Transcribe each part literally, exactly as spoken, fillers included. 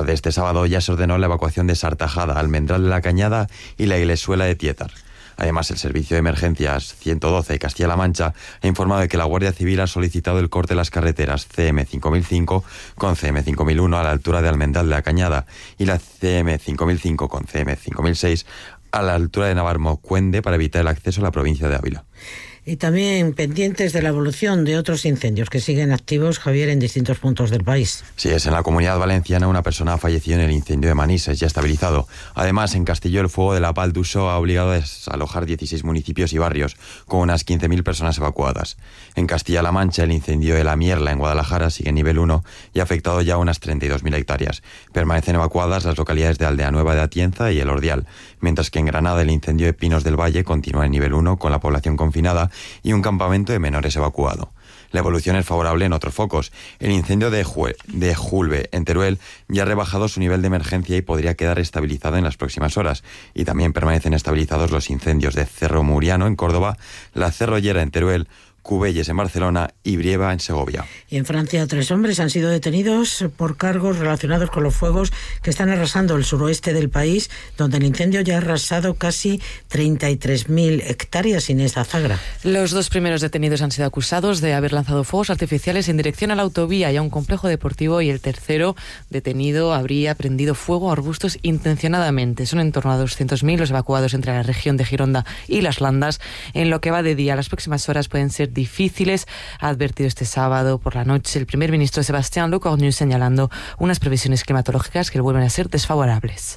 tarde de este sábado ya se ordenó la evacuación de Sartajada, Almendral de la Cañada y la Iglesuela de Tietar. Además, el Servicio de Emergencias ciento doce de Castilla-La Mancha ha informado de que la Guardia Civil ha solicitado el corte de las carreteras C M cinco mil cinco con C M cinco mil uno a la altura de Almendral de la Cañada y la C M cinco mil cinco con C M cinco mil seis a la altura de Navarmo-Cuende para evitar el acceso a la provincia de Ávila. Y también pendientes de la evolución de otros incendios que siguen activos, Javier, en distintos puntos del país. Sí, es en la Comunidad Valenciana una persona ha fallecido en el incendio de Manises, ya estabilizado. Además, en Castelló el fuego de la Pal d'Uso ha obligado a desalojar dieciséis municipios y barrios, con unas quince mil personas evacuadas. En Castilla-La Mancha el incendio de La Mierla en Guadalajara sigue en nivel uno y ha afectado ya unas treinta y dos mil hectáreas. Permanecen evacuadas las localidades de Aldea Nueva de Atienza y El Ordial, mientras que en Granada el incendio de Pinos del Valle continúa en nivel uno con la población confinada y un campamento de menores evacuado. La evolución es favorable en otros focos. El incendio de, Jue, de Julbe, en Teruel, ya ha rebajado su nivel de emergencia y podría quedar estabilizado en las próximas horas. Y también permanecen estabilizados los incendios de Cerro Muriano, en Córdoba, La Cerrollera, en Teruel, Cubelles en Barcelona y Brieva en Segovia. Y en Francia, tres hombres han sido detenidos por cargos relacionados con los fuegos que están arrasando el suroeste del país, donde el incendio ya ha arrasado casi treinta y tres mil hectáreas en esa zagra. Los dos primeros detenidos han sido acusados de haber lanzado fuegos artificiales en dirección a la autovía y a un complejo deportivo, y el tercero detenido habría prendido fuego a arbustos intencionadamente. Son en torno a doscientos mil los evacuados entre la región de Gironda y Las Landas. En lo que va de día, las próximas horas pueden ser difíciles, ha advertido este sábado por la noche el primer ministro Sébastien Lecornu, señalando unas previsiones climatológicas que vuelven a ser desfavorables.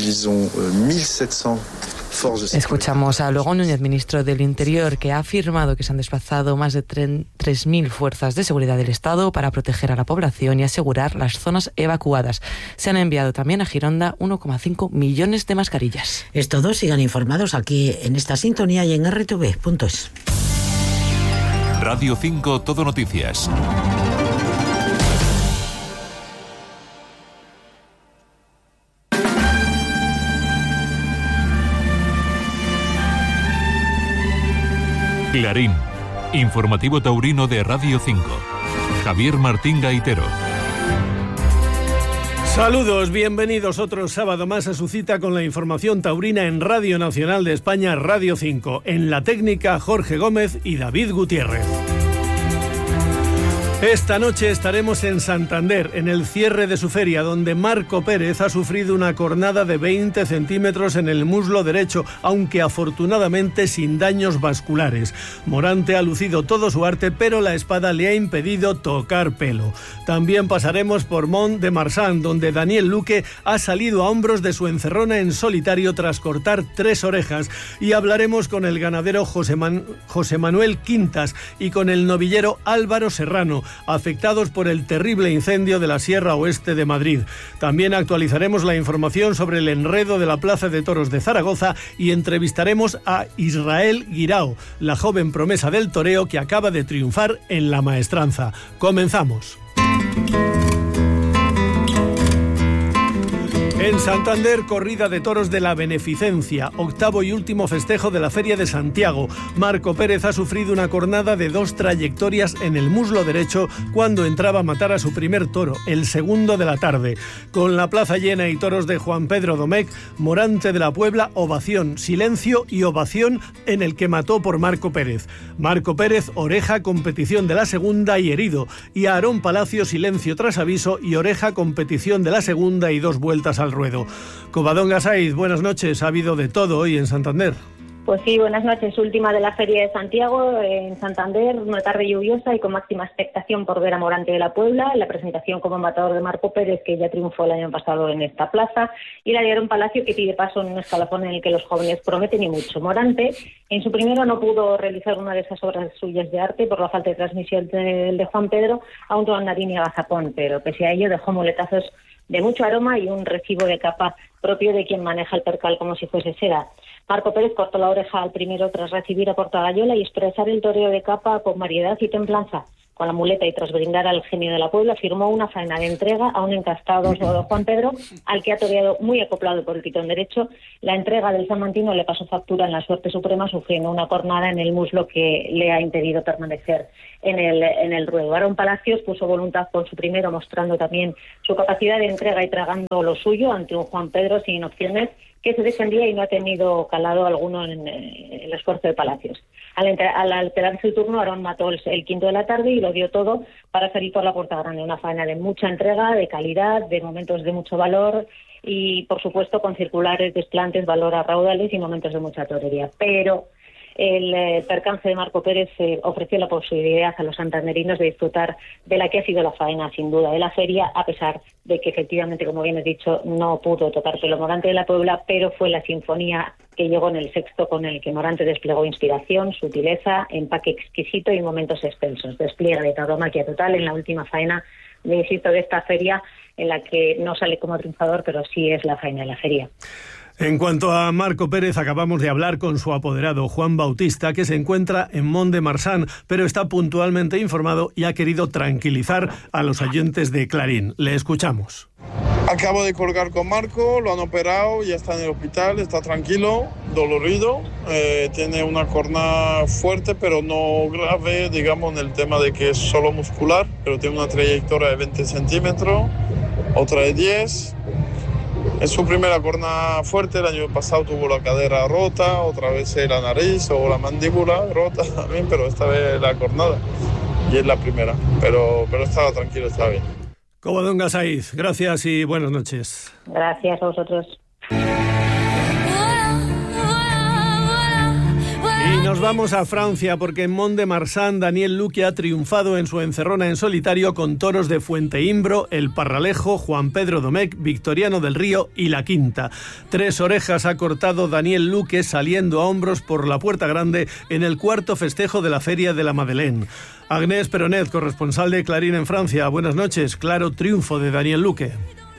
Escuchamos a Laurent Núñez, ministro del Interior, que ha afirmado que se han desplazado más de tres mil fuerzas de seguridad del Estado para proteger a la población y asegurar las zonas evacuadas. Se han enviado también a Gironda uno coma cinco millones de mascarillas. Es todo, sigan informados aquí en esta sintonía y en erre te ve punto es. Radio cinco Todo Noticias. Clarín, informativo taurino de Radio cinco. Javier Martín Gaitero. Saludos, bienvenidos otro sábado más a su cita con la información taurina en Radio Nacional de España, Radio cinco. En la técnica, Jorge Gómez y David Gutiérrez. Esta noche estaremos en Santander, en el cierre de su feria, donde Marco Pérez ha sufrido una cornada de veinte centímetros en el muslo derecho, aunque afortunadamente sin daños vasculares. Morante ha lucido todo su arte, pero la espada le ha impedido tocar pelo. También pasaremos por Mont de Marsan, donde Daniel Luque ha salido a hombros de su encerrona en solitario tras cortar tres orejas, y hablaremos con el ganadero José, Man- José Manuel Quintas y con el novillero Álvaro Serrano, afectados por el terrible incendio de la Sierra Oeste de Madrid. También actualizaremos la información sobre el enredo de la Plaza de Toros de Zaragoza y entrevistaremos a Israel Guirao, la joven promesa del toreo que acaba de triunfar en la maestranza. Comenzamos. En Santander, corrida de toros de la Beneficencia, octavo y último festejo de la Feria de Santiago. Marco Pérez ha sufrido una cornada de dos trayectorias en el muslo derecho cuando entraba a matar a su primer toro, el segundo de la tarde. Con la plaza llena y toros de Juan Pedro Domecq, Morante de la Puebla, ovación, silencio y ovación en el que mató por Marco Pérez. Marco Pérez, oreja, competición de la segunda y herido. Y a Aarón Palacio, silencio tras aviso y oreja, competición de la segunda y dos vueltas al ruedo. Covadonga Saiz, buenas noches. Ha habido de todo hoy en Santander. Pues sí, buenas noches. Última de la Feria de Santiago en Santander, una tarde lluviosa y con máxima expectación por ver a Morante de la Puebla, la presentación como matador de Marco Pérez, que ya triunfó el año pasado en esta plaza, y la de Aarón Palacio, que pide paso en un escalafón en el que los jóvenes prometen y mucho. Morante, en su primero no pudo realizar una de esas obras suyas de arte por la falta de transmisión de, de Juan Pedro a un toandarín y a Gazapón, pero pese a ello dejó muletazos de mucho aroma y un recibo de capa propio de quien maneja el percal como si fuese seda. Marco Pérez cortó la oreja al primero tras recibir a Portagayola y expresar el toreo de capa con variedad y templanza. con la muleta y tras brindar al genio de la Puebla, firmó una faena de entrega a un encastado Juan Pedro, al que ha toreado muy acoplado por el pitón derecho. La entrega del salmantino le pasó factura en la suerte suprema, sufriendo una cornada en el muslo que le ha impedido permanecer en el, en el ruedo. Aarón Palacios puso voluntad con su primero, mostrando también su capacidad de entrega y tragando lo suyo ante un Juan Pedro sin opciones, que se defendía y no ha tenido calado alguno en, en el esfuerzo de Palacios. Al, entre, al alterarse el turno, Aarón mató el, el quinto de la tarde y lo dio todo para salir por la puerta grande. Una faena de mucha entrega, de calidad, de momentos de mucho valor y, por supuesto, con circulares, desplantes, valor a raudales y momentos de mucha torería. Pero el eh, percance de Marco Pérez eh, ofreció la posibilidad a los santanderinos de disfrutar de la que ha sido la faena, sin duda, de la feria, a pesar de que efectivamente, como bien he dicho, no pudo tocar pelo Morante de la Puebla, pero fue la sinfonía que llegó en el sexto con el que Morante desplegó inspiración, sutileza, empaque exquisito y momentos extensos. Despliegue de tauromaquia total en la última faena, me insisto, de esta feria, en la que no sale como triunfador, pero sí es la faena de la feria. En cuanto a Marco Pérez, acabamos de hablar con su apoderado Juan Bautista, que se encuentra en Mont-de-Marsan, pero está puntualmente informado y ha querido tranquilizar a los oyentes de Clarín. Le escuchamos. Acabo de colgar con Marco, lo han operado, ya está en el hospital, está tranquilo, dolorido, eh, tiene una cornada fuerte, pero no grave, digamos, en el tema de que es solo muscular, pero tiene una trayectoria de veinte centímetros, otra de diez. Es su primera cornada fuerte, el año pasado tuvo la cadera rota, otra vez la nariz o la mandíbula rota también, pero esta vez la cornada. Y es la primera, pero, pero estaba tranquilo, estaba bien. Covadonga Saiz, gracias y buenas noches. Gracias a vosotros. Y nos vamos a Francia porque en Mont-de-Marsan Daniel Luque ha triunfado en su encerrona en solitario con toros de Fuenteimbro, El Parralejo, Juan Pedro Domecq, Victoriano del Río y La Quinta. Tres orejas ha cortado Daniel Luque saliendo a hombros por la Puerta Grande en el cuarto festejo de la Feria de la Madeleine. Agnès Peronet, corresponsal de Clarín en Francia. Buenas noches. Claro triunfo de Daniel Luque.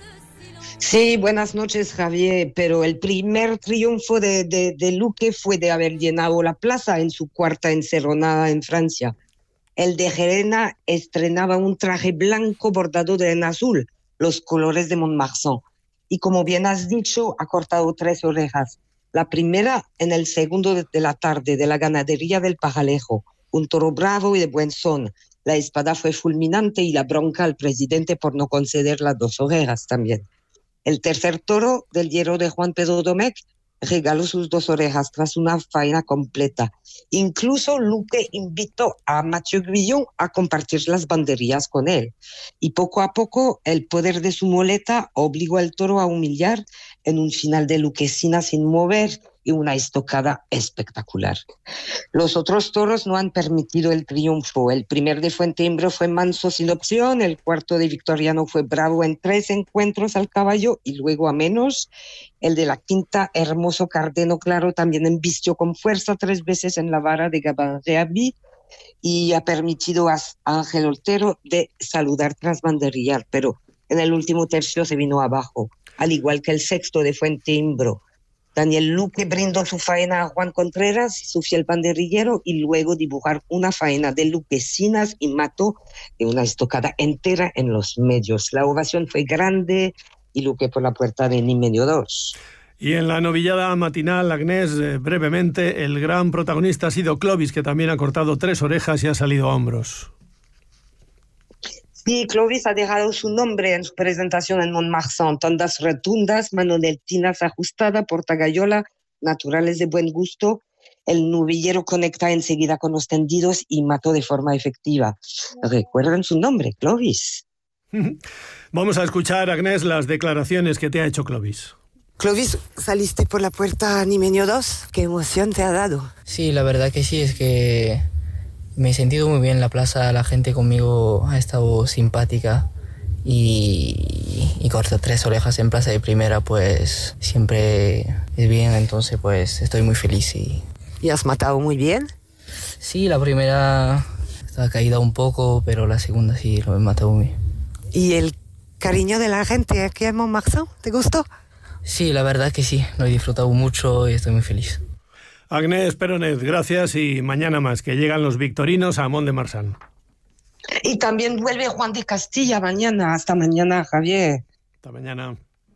Sí, buenas noches, Javier, pero el primer triunfo de, de, de Luque fue de haber llenado la plaza en su cuarta encerronada en Francia. El de Gerena estrenaba un traje blanco bordado de en azul, los colores de Mont-de-Marsan. Y como bien has dicho, ha cortado tres orejas. La primera en el segundo de, de la tarde de la ganadería del Parralejo, un toro bravo y de buen son. La espada fue fulminante y la bronca al presidente por no conceder las dos orejas también. El tercer toro del hierro de Juan Pedro Domecq regaló sus dos orejas tras una faena completa. Incluso Luque invitó a Mathieu Guillon a compartir las banderillas con él. Y poco a poco el poder de su muleta obligó al toro a humillar en un final de Luquesina sin mover y una estocada espectacular. Los otros toros no han permitido el triunfo. El primer de Fuenteimbro fue manso sin opción, el cuarto de Victoriano fue bravo en tres encuentros al caballo y luego a menos. El de La Quinta, hermoso cardeno claro, también embistió con fuerza tres veces en la vara de Gabin-Reaby y ha permitido a Ángel Otero de saludar tras banderillar, pero en el último tercio se vino abajo, al igual que el sexto de Fuenteimbro. Daniel Luque brindó su faena a Juan Contreras, su fiel banderillero, y luego dibujar una faena de luquesinas y mató de una estocada entera en los medios. La ovación fue grande y Luque por la puerta de ni medio dos. Y en la novillada matinal, Agnès, eh, brevemente, el gran protagonista ha sido Clovis, que también ha cortado tres orejas y ha salido a hombros. Sí, Clovis ha dejado su nombre en su presentación en Mont-de-Marsan. Tondas rotundas, mano de tinas ajustada, portagallola, naturales de buen gusto. El novillero conecta enseguida con los tendidos y mató de forma efectiva. ¿Recuerdan su nombre, Clovis? Vamos a escuchar, Agnès, las declaraciones que te ha hecho Clovis. Clovis, saliste por la puerta Nimenio dos. ¿Qué emoción te ha dado? Sí, la verdad que sí, es que me he sentido muy bien en la plaza, la gente conmigo ha estado simpática y, y corto tres orejas en plaza de primera, pues siempre es bien, entonces pues estoy muy feliz. Y, ¿Y has matado muy bien? Sí, la primera estaba caída un poco, pero la segunda sí lo he matado muy bien. ¿Y el cariño de la gente aquí en Mont-de-Marsan, te gustó? Sí, la verdad que sí, lo he disfrutado mucho y estoy muy feliz. Agnès Peronet, gracias y mañana más, que llegan los victorinos a Mont-de-Marsan. Y también vuelve Juan de Castilla mañana. Hasta mañana, Javier. Hasta mañana.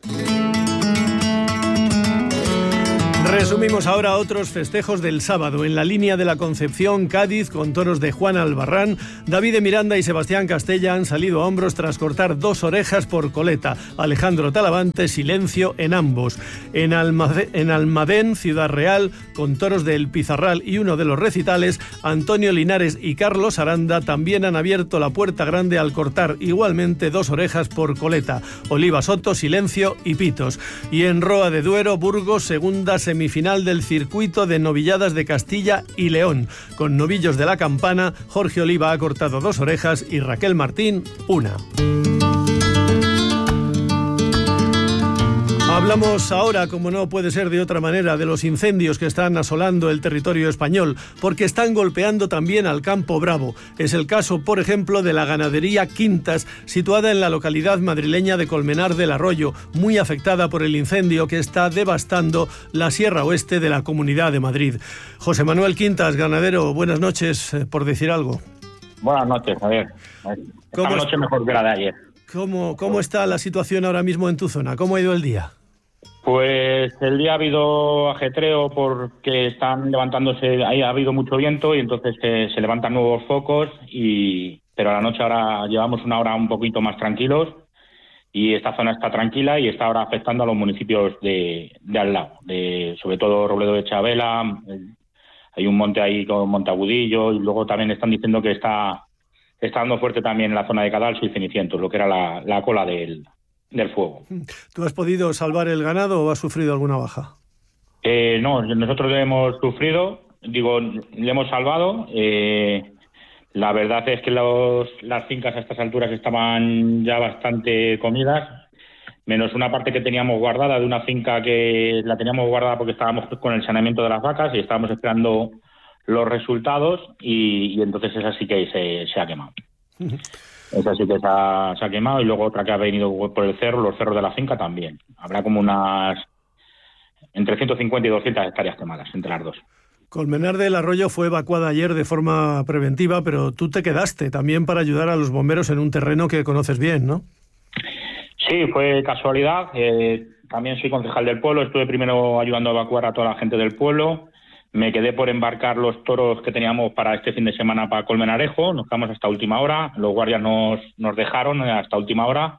Resumimos ahora otros festejos del sábado. En la línea de la Concepción, Cádiz, con toros de Juan Albarrán, David de Miranda y Sebastián Castella han salido a hombros tras cortar dos orejas por coleta. Alejandro Talavante, silencio en ambos. En, Almade- en Almadén, Ciudad Real, con toros del Pizarral y uno de los recitales, Antonio Linares y Carlos Aranda también han abierto la puerta grande al cortar igualmente dos orejas por coleta. Oliva Soto, silencio y pitos. Y en Roa de Duero, Burgos, segunda semifinal del circuito de novilladas de Castilla y León. Con novillos de la campana, Jorge Oliva ha cortado dos orejas y Raquel Martín una. Hablamos ahora, como no puede ser de otra manera, de los incendios que están asolando el territorio español, porque están golpeando también al Campo Bravo. Es el caso, por ejemplo, de la ganadería Quintas, situada en la localidad madrileña de Colmenar del Arroyo, muy afectada por el incendio que está devastando la Sierra Oeste de la Comunidad de Madrid. José Manuel Quintas, ganadero, buenas noches, eh, por decir algo. Buenas noches, Javier. Esta noche mejor que la de ayer. ¿Cómo, ¿Cómo está la situación ahora mismo en tu zona? ¿Cómo ha ido el día? Pues el día ha habido ajetreo porque están levantándose, ahí ha habido mucho viento y entonces eh, se levantan nuevos focos, y pero a la noche ahora llevamos una hora un poquito más tranquilos y esta zona está tranquila y está ahora afectando a los municipios de, de al lado, de, sobre todo Robledo de Chabela, el, hay un monte ahí con Monteagudillo, y luego también están diciendo que está, está dando fuerte también en la zona de Cadalso y Cenicientos, lo que era la, la cola del... del fuego. ¿Tú has podido salvar el ganado o has sufrido alguna baja? Eh, no, nosotros le hemos sufrido, digo, le hemos salvado. Eh, la verdad es que los, las fincas a estas alturas estaban ya bastante comidas, menos una parte que teníamos guardada de una finca que la teníamos guardada porque estábamos con el saneamiento de las vacas y estábamos esperando los resultados, y, y entonces esa sí que se, se ha quemado. Esa sí que se ha, se ha quemado, y luego otra que ha venido por el cerro, los cerros de la finca también. Habrá como unas entre ciento cincuenta y doscientas hectáreas quemadas entre las dos. Colmenar del Arroyo fue evacuada ayer de forma preventiva, pero tú te quedaste también para ayudar a los bomberos en un terreno que conoces bien, ¿no? Sí, fue casualidad. Eh, también soy concejal del pueblo, estuve primero ayudando a evacuar a toda la gente del pueblo. Me quedé por embarcar los toros que teníamos para este fin de semana para Colmenarejo. Nos quedamos hasta última hora. Los guardias nos, nos dejaron hasta última hora.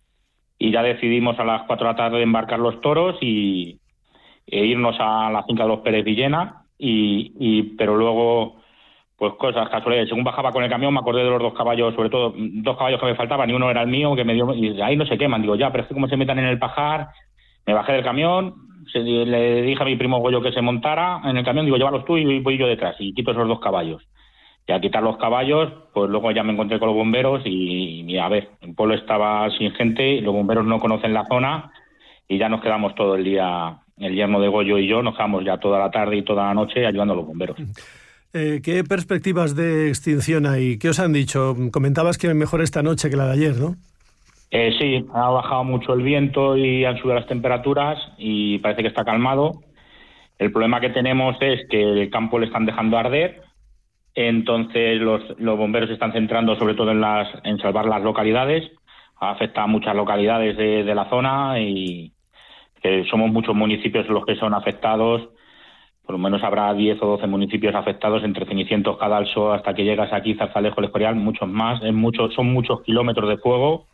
Y ya decidimos a las cuatro de la tarde embarcar los toros y e irnos a la finca de los Pérez Villena. Y, y, pero luego, pues cosas casuales. Según bajaba con el camión me acordé de los dos caballos, sobre todo dos caballos que me faltaban, y uno era el mío, que me dio, y ahí no se queman. Digo, ya, pero es que como se metan en el pajar. Me bajé del camión. Se, le dije a mi primo Goyo que se montara en el camión, digo, llévalos tú y voy yo detrás, y quito esos dos caballos. Y al quitar los caballos, pues luego ya me encontré con los bomberos y, y a ver, el pueblo estaba sin gente, los bomberos no conocen la zona, y ya nos quedamos todo el día, el yerno de Goyo y yo, nos quedamos ya toda la tarde y toda la noche ayudando a los bomberos. Eh, ¿Qué perspectivas de extinción hay? ¿Qué os han dicho? Comentabas que mejor esta noche que la de ayer, ¿no? Eh, sí, ha bajado mucho el viento y han subido las temperaturas y parece que está calmado. El problema que tenemos es que el campo le están dejando arder, entonces los, los bomberos se están centrando sobre todo en, las, en salvar las localidades. Afecta a muchas localidades de, de la zona y que somos muchos municipios los que son afectados. Por lo menos habrá diez o doce municipios afectados entre Cenicientos, Cadalso, hasta que llegas aquí, Zarzalejo, El Escorial, muchos más. Es mucho, son muchos kilómetros de fuego.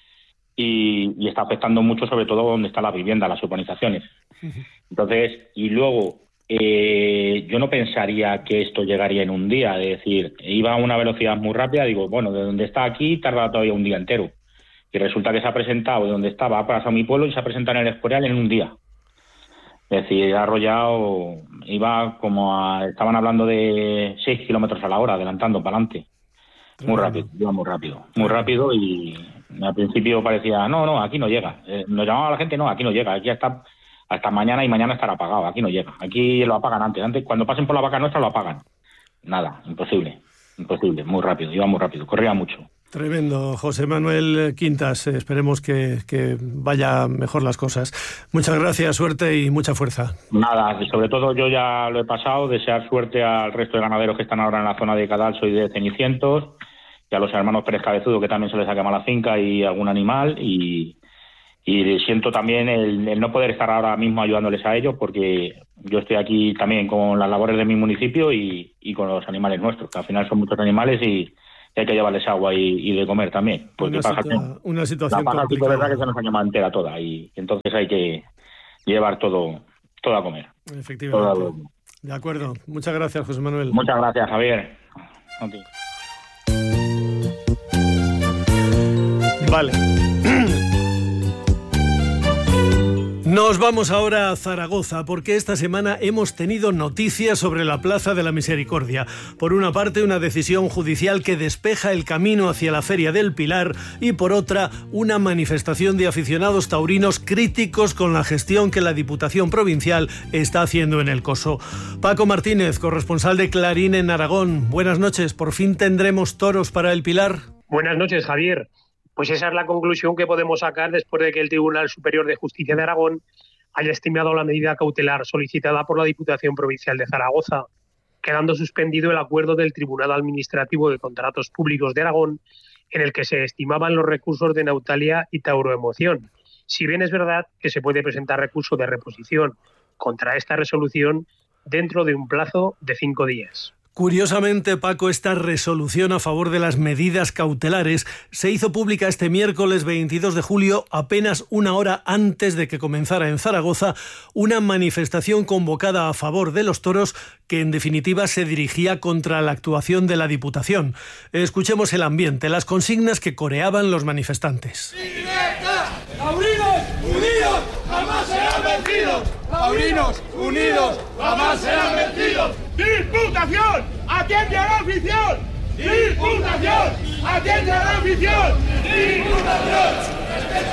Y, y está afectando mucho sobre todo donde está la vivienda, las urbanizaciones. Entonces, y luego eh, yo no pensaría que esto llegaría en un día, es decir, iba a una velocidad muy rápida, digo, bueno, de donde está aquí tarda todavía un día entero, y resulta que se ha presentado de donde estaba, ha pasado mi pueblo y se ha presentado en El Escorial en un día. Es decir, ha arrollado, iba como a, estaban hablando de seis kilómetros a la hora, adelantando para adelante. Muy rápido, iba muy rápido, muy rápido, y al principio parecía, no, no, aquí no llega. Eh, nos llamaba la gente, no, aquí no llega, aquí hasta, hasta mañana y mañana estará apagado, aquí no llega. Aquí lo apagan antes, antes cuando pasen por la vaca nuestra lo apagan. Nada, imposible, imposible, muy rápido, iba muy rápido, corría mucho. Tremendo, José Manuel Quintas, esperemos que, que vaya mejor las cosas. Muchas gracias, suerte y mucha fuerza. Nada, sobre todo yo ya lo he pasado, desear suerte al resto de ganaderos que están ahora en la zona de Cadalso y de Cenicientos, y a los hermanos Pérez Cabezudo, que también se les ha quemado la finca y algún animal, y, y siento también el, el no poder estar ahora mismo ayudándoles a ellos, porque yo estoy aquí también con las labores de mi municipio y, y con los animales nuestros, que al final son muchos animales y hay que llevarles agua y, y de comer también. Porque una, paja, situa- una situación la paja sí que es complicada. verdad que se nos ha quemado entera toda, y entonces hay que llevar todo, todo a comer. Efectivamente. Todo a- De acuerdo. Muchas gracias, José Manuel. Muchas gracias, Javier. Okay. Vale. Nos vamos ahora a Zaragoza, porque esta semana hemos tenido noticias sobre la Plaza de la Misericordia. Por una parte, una decisión judicial que despeja el camino hacia la Feria del Pilar, y por otra, una manifestación de aficionados taurinos críticos con la gestión que la Diputación Provincial está haciendo en el Coso. Paco Martínez, corresponsal de Clarín en Aragón. Buenas noches. ¿Por fin tendremos toros para el Pilar? Buenas noches, Javier. Pues esa es la conclusión que podemos sacar después de que el Tribunal Superior de Justicia de Aragón haya estimado la medida cautelar solicitada por la Diputación Provincial de Zaragoza, quedando suspendido el acuerdo del Tribunal Administrativo de Contratos Públicos de Aragón, en el que se estimaban los recursos de Nautalia y Tauroemoción. Si bien es verdad que se puede presentar recurso de reposición contra esta resolución dentro de un plazo de cinco días. Curiosamente, Paco, esta resolución a favor de las medidas cautelares se hizo pública este miércoles veintidós de julio, apenas una hora antes de que comenzara en Zaragoza una manifestación convocada a favor de los toros que, en definitiva, se dirigía contra la actuación de la Diputación. Escuchemos el ambiente, las consignas que coreaban los manifestantes. ¡Taurinos unidos jamás serán vencidos! ¡Taurinos unidos jamás serán vencidos! ¡Diputación! ¡Atiende a la afición! ¡Diputación! ¡Atiende a la afición! ¡Diputación!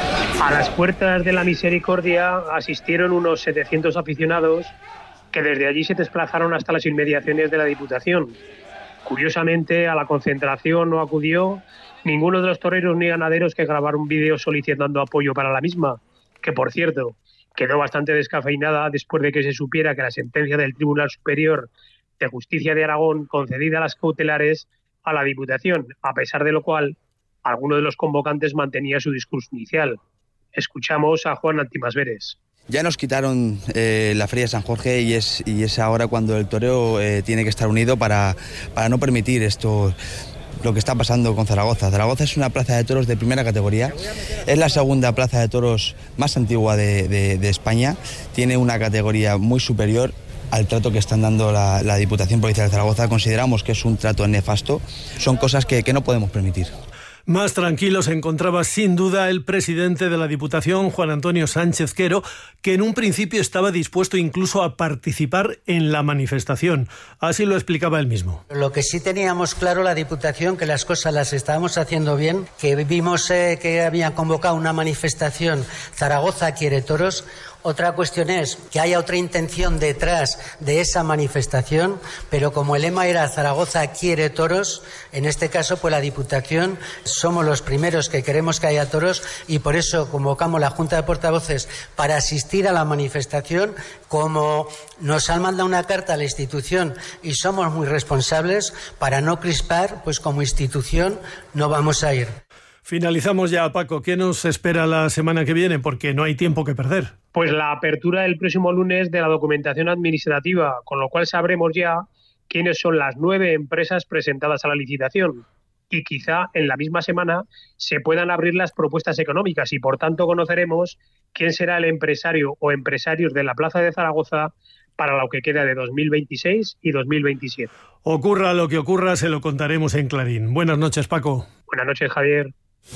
A las puertas de la Misericordia asistieron unos setecientos aficionados que desde allí se desplazaron hasta las inmediaciones de la Diputación. Curiosamente, a la concentración no acudió ninguno de los toreros ni ganaderos que grabaron vídeos solicitando apoyo para la misma, que por cierto quedó bastante descafeinada después de que se supiera que la sentencia del Tribunal Superior de Justicia de Aragón concedida las cautelares a la Diputación, a pesar de lo cual alguno de los convocantes mantenía su discurso inicial. Escuchamos a Juan Antimasveres. Ya nos quitaron eh, la Feria de San Jorge y es, y es ahora cuando el toreo eh, tiene que estar unido para, para no permitir esto, lo que está pasando con Zaragoza. Zaragoza es una plaza de toros de primera categoría, es la segunda plaza de toros más antigua de, de, de España, tiene una categoría muy superior al trato que están dando la, la Diputación Provincial de Zaragoza. Consideramos que es un trato nefasto, son cosas que, que no podemos permitir. Más tranquilo se encontraba sin duda el presidente de la Diputación, Juan Antonio Sánchez Quero, que en un principio estaba dispuesto incluso a participar en la manifestación. Así lo explicaba él mismo. Lo que sí teníamos claro la Diputación, que las cosas las estábamos haciendo bien, que vimos eh, que habían convocado una manifestación Zaragoza quiere toros. Otra cuestión es que haya otra intención detrás de esa manifestación, pero como el lema era Zaragoza quiere toros, en este caso pues la Diputación somos los primeros que queremos que haya toros y por eso convocamos la Junta de Portavoces para asistir a la manifestación. Como nos han mandado una carta a la institución y somos muy responsables, para no crispar, pues como institución no vamos a ir. Finalizamos ya, Paco. ¿Qué nos espera la semana que viene? Porque no hay tiempo que perder. Pues la apertura el próximo lunes de la documentación administrativa, con lo cual sabremos ya quiénes son las nueve empresas presentadas a la licitación. Y quizá en la misma semana se puedan abrir las propuestas económicas y por tanto conoceremos quién será el empresario o empresarios de la Plaza de Zaragoza para lo que queda de dos mil veintiséis y dos mil veintisiete. Ocurra lo que ocurra, se lo contaremos en Clarín. Buenas noches, Paco. Buenas noches, Javier.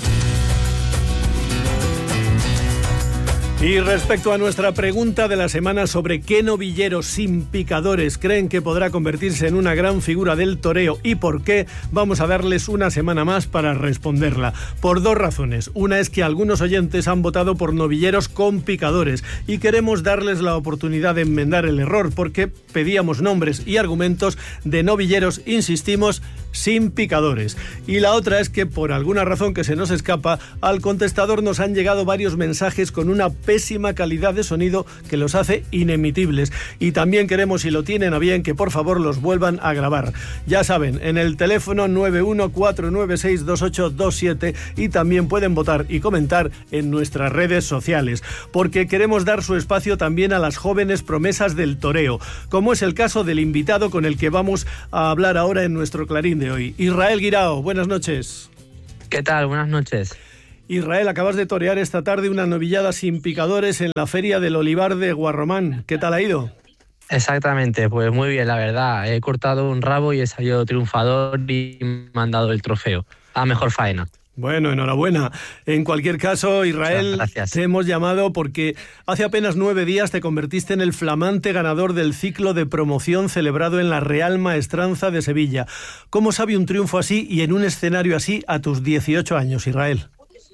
Y respecto a nuestra pregunta de la semana sobre qué novillero sin picadores creen que podrá convertirse en una gran figura del toreo y por qué, vamos a darles una semana más para responderla. Por dos razones. Una es que algunos oyentes han votado por novilleros con picadores y queremos darles la oportunidad de enmendar el error porque pedíamos nombres y argumentos de novilleros, insistimos, sin picadores. Y la otra es que, por alguna razón que se nos escapa, al contestador nos han llegado varios mensajes con una pésima calidad de sonido que los hace inemitibles. Y también queremos, si lo tienen a bien, que por favor los vuelvan a grabar. Ya saben, en el teléfono nueve uno cuatro nueve seis dos ocho dos siete, y también pueden votar y comentar en nuestras redes sociales, porque queremos dar su espacio también a las jóvenes promesas del toreo, como es el caso del invitado con el que vamos a hablar ahora en nuestro Clarín de hoy. Israel Guirao, buenas noches. ¿Qué tal? Buenas noches. Israel, acabas de torear esta tarde una novillada sin picadores en la Feria del Olivar de Guarromán. ¿Qué tal ha ido? Exactamente, pues muy bien, la verdad. He cortado un rabo y he salido triunfador y me han dado el trofeo a mejor faena. Bueno, enhorabuena. En cualquier caso, Israel, te hemos llamado porque hace apenas nueve días te convertiste en el flamante ganador del ciclo de promoción celebrado en la Real Maestranza de Sevilla. ¿Cómo sabe un triunfo así y en un escenario así a tus dieciocho años, Israel?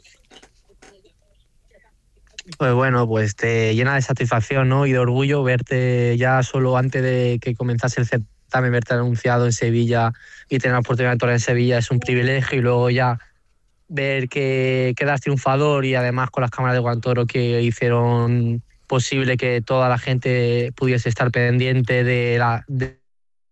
Pues bueno, pues te llena de satisfacción, ¿no? Y de orgullo verte ya solo antes de que comenzase el certamen, verte anunciado en Sevilla y tener la oportunidad de torear en Sevilla es un privilegio, y luego ya ver que quedas triunfador y además con las cámaras de Guantoro que hicieron posible que toda la gente pudiese estar pendiente de la... De...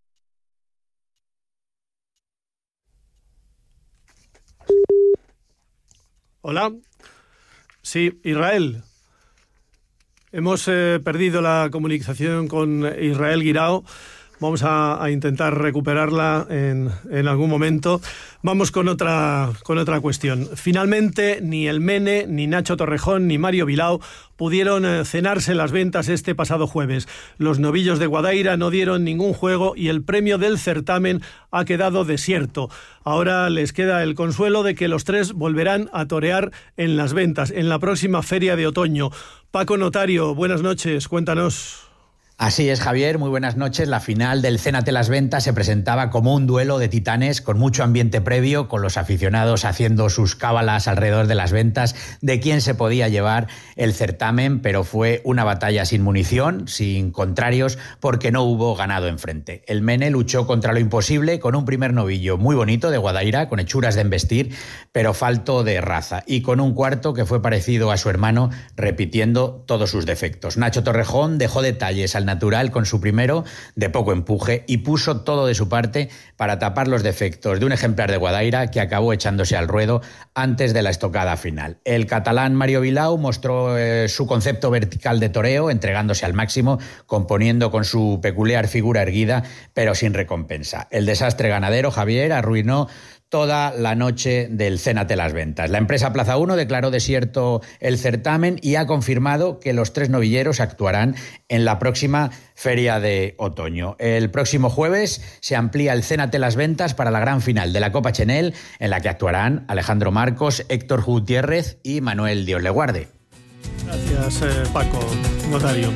Hola. Sí, Israel. Hemos eh, perdido la comunicación con Israel Guirao. Vamos a, a intentar recuperarla en, en algún momento. Vamos con otra, con otra cuestión. Finalmente, ni el Mene, ni Nacho Torrejón, ni Mario Bilao pudieron eh, cenarse las ventas este pasado jueves. Los novillos de Guadaira no dieron ningún juego y el premio del certamen ha quedado desierto. Ahora les queda el consuelo de que los tres volverán a torear en las ventas, en la próxima feria de otoño. Paco Notario, buenas noches, cuéntanos. Así es, Javier, muy buenas noches. La final del Cénate las Ventas se presentaba como un duelo de titanes con mucho ambiente previo, con los aficionados haciendo sus cábalas alrededor de las ventas de quién se podía llevar el certamen, pero fue una batalla sin munición, sin contrarios, porque no hubo ganado enfrente. El Mene luchó contra lo imposible con un primer novillo muy bonito de Guadaira, con hechuras de embestir, pero falto de raza, y con un cuarto que fue parecido a su hermano, repitiendo todos sus defectos. Nacho Torrejón dejó detalles al natural con su primero, de poco empuje, y puso todo de su parte para tapar los defectos de un ejemplar de Guadaira que acabó echándose al ruedo antes de la estocada final. El catalán Mario Bilao mostró eh, su concepto vertical de toreo, entregándose al máximo, componiendo con su peculiar figura erguida, pero sin recompensa. El desastre ganadero, Javier, arruinó toda la noche del Cénate las Ventas. La empresa Plaza uno declaró desierto el certamen y ha confirmado que los tres novilleros actuarán en la próxima feria de otoño. El próximo jueves se amplía el Cénate las Ventas para la gran final de la Copa Chenel, en la que actuarán Alejandro Marcos, Héctor Gutiérrez y Manuel Dios le guarde. Gracias, eh, Paco Notario.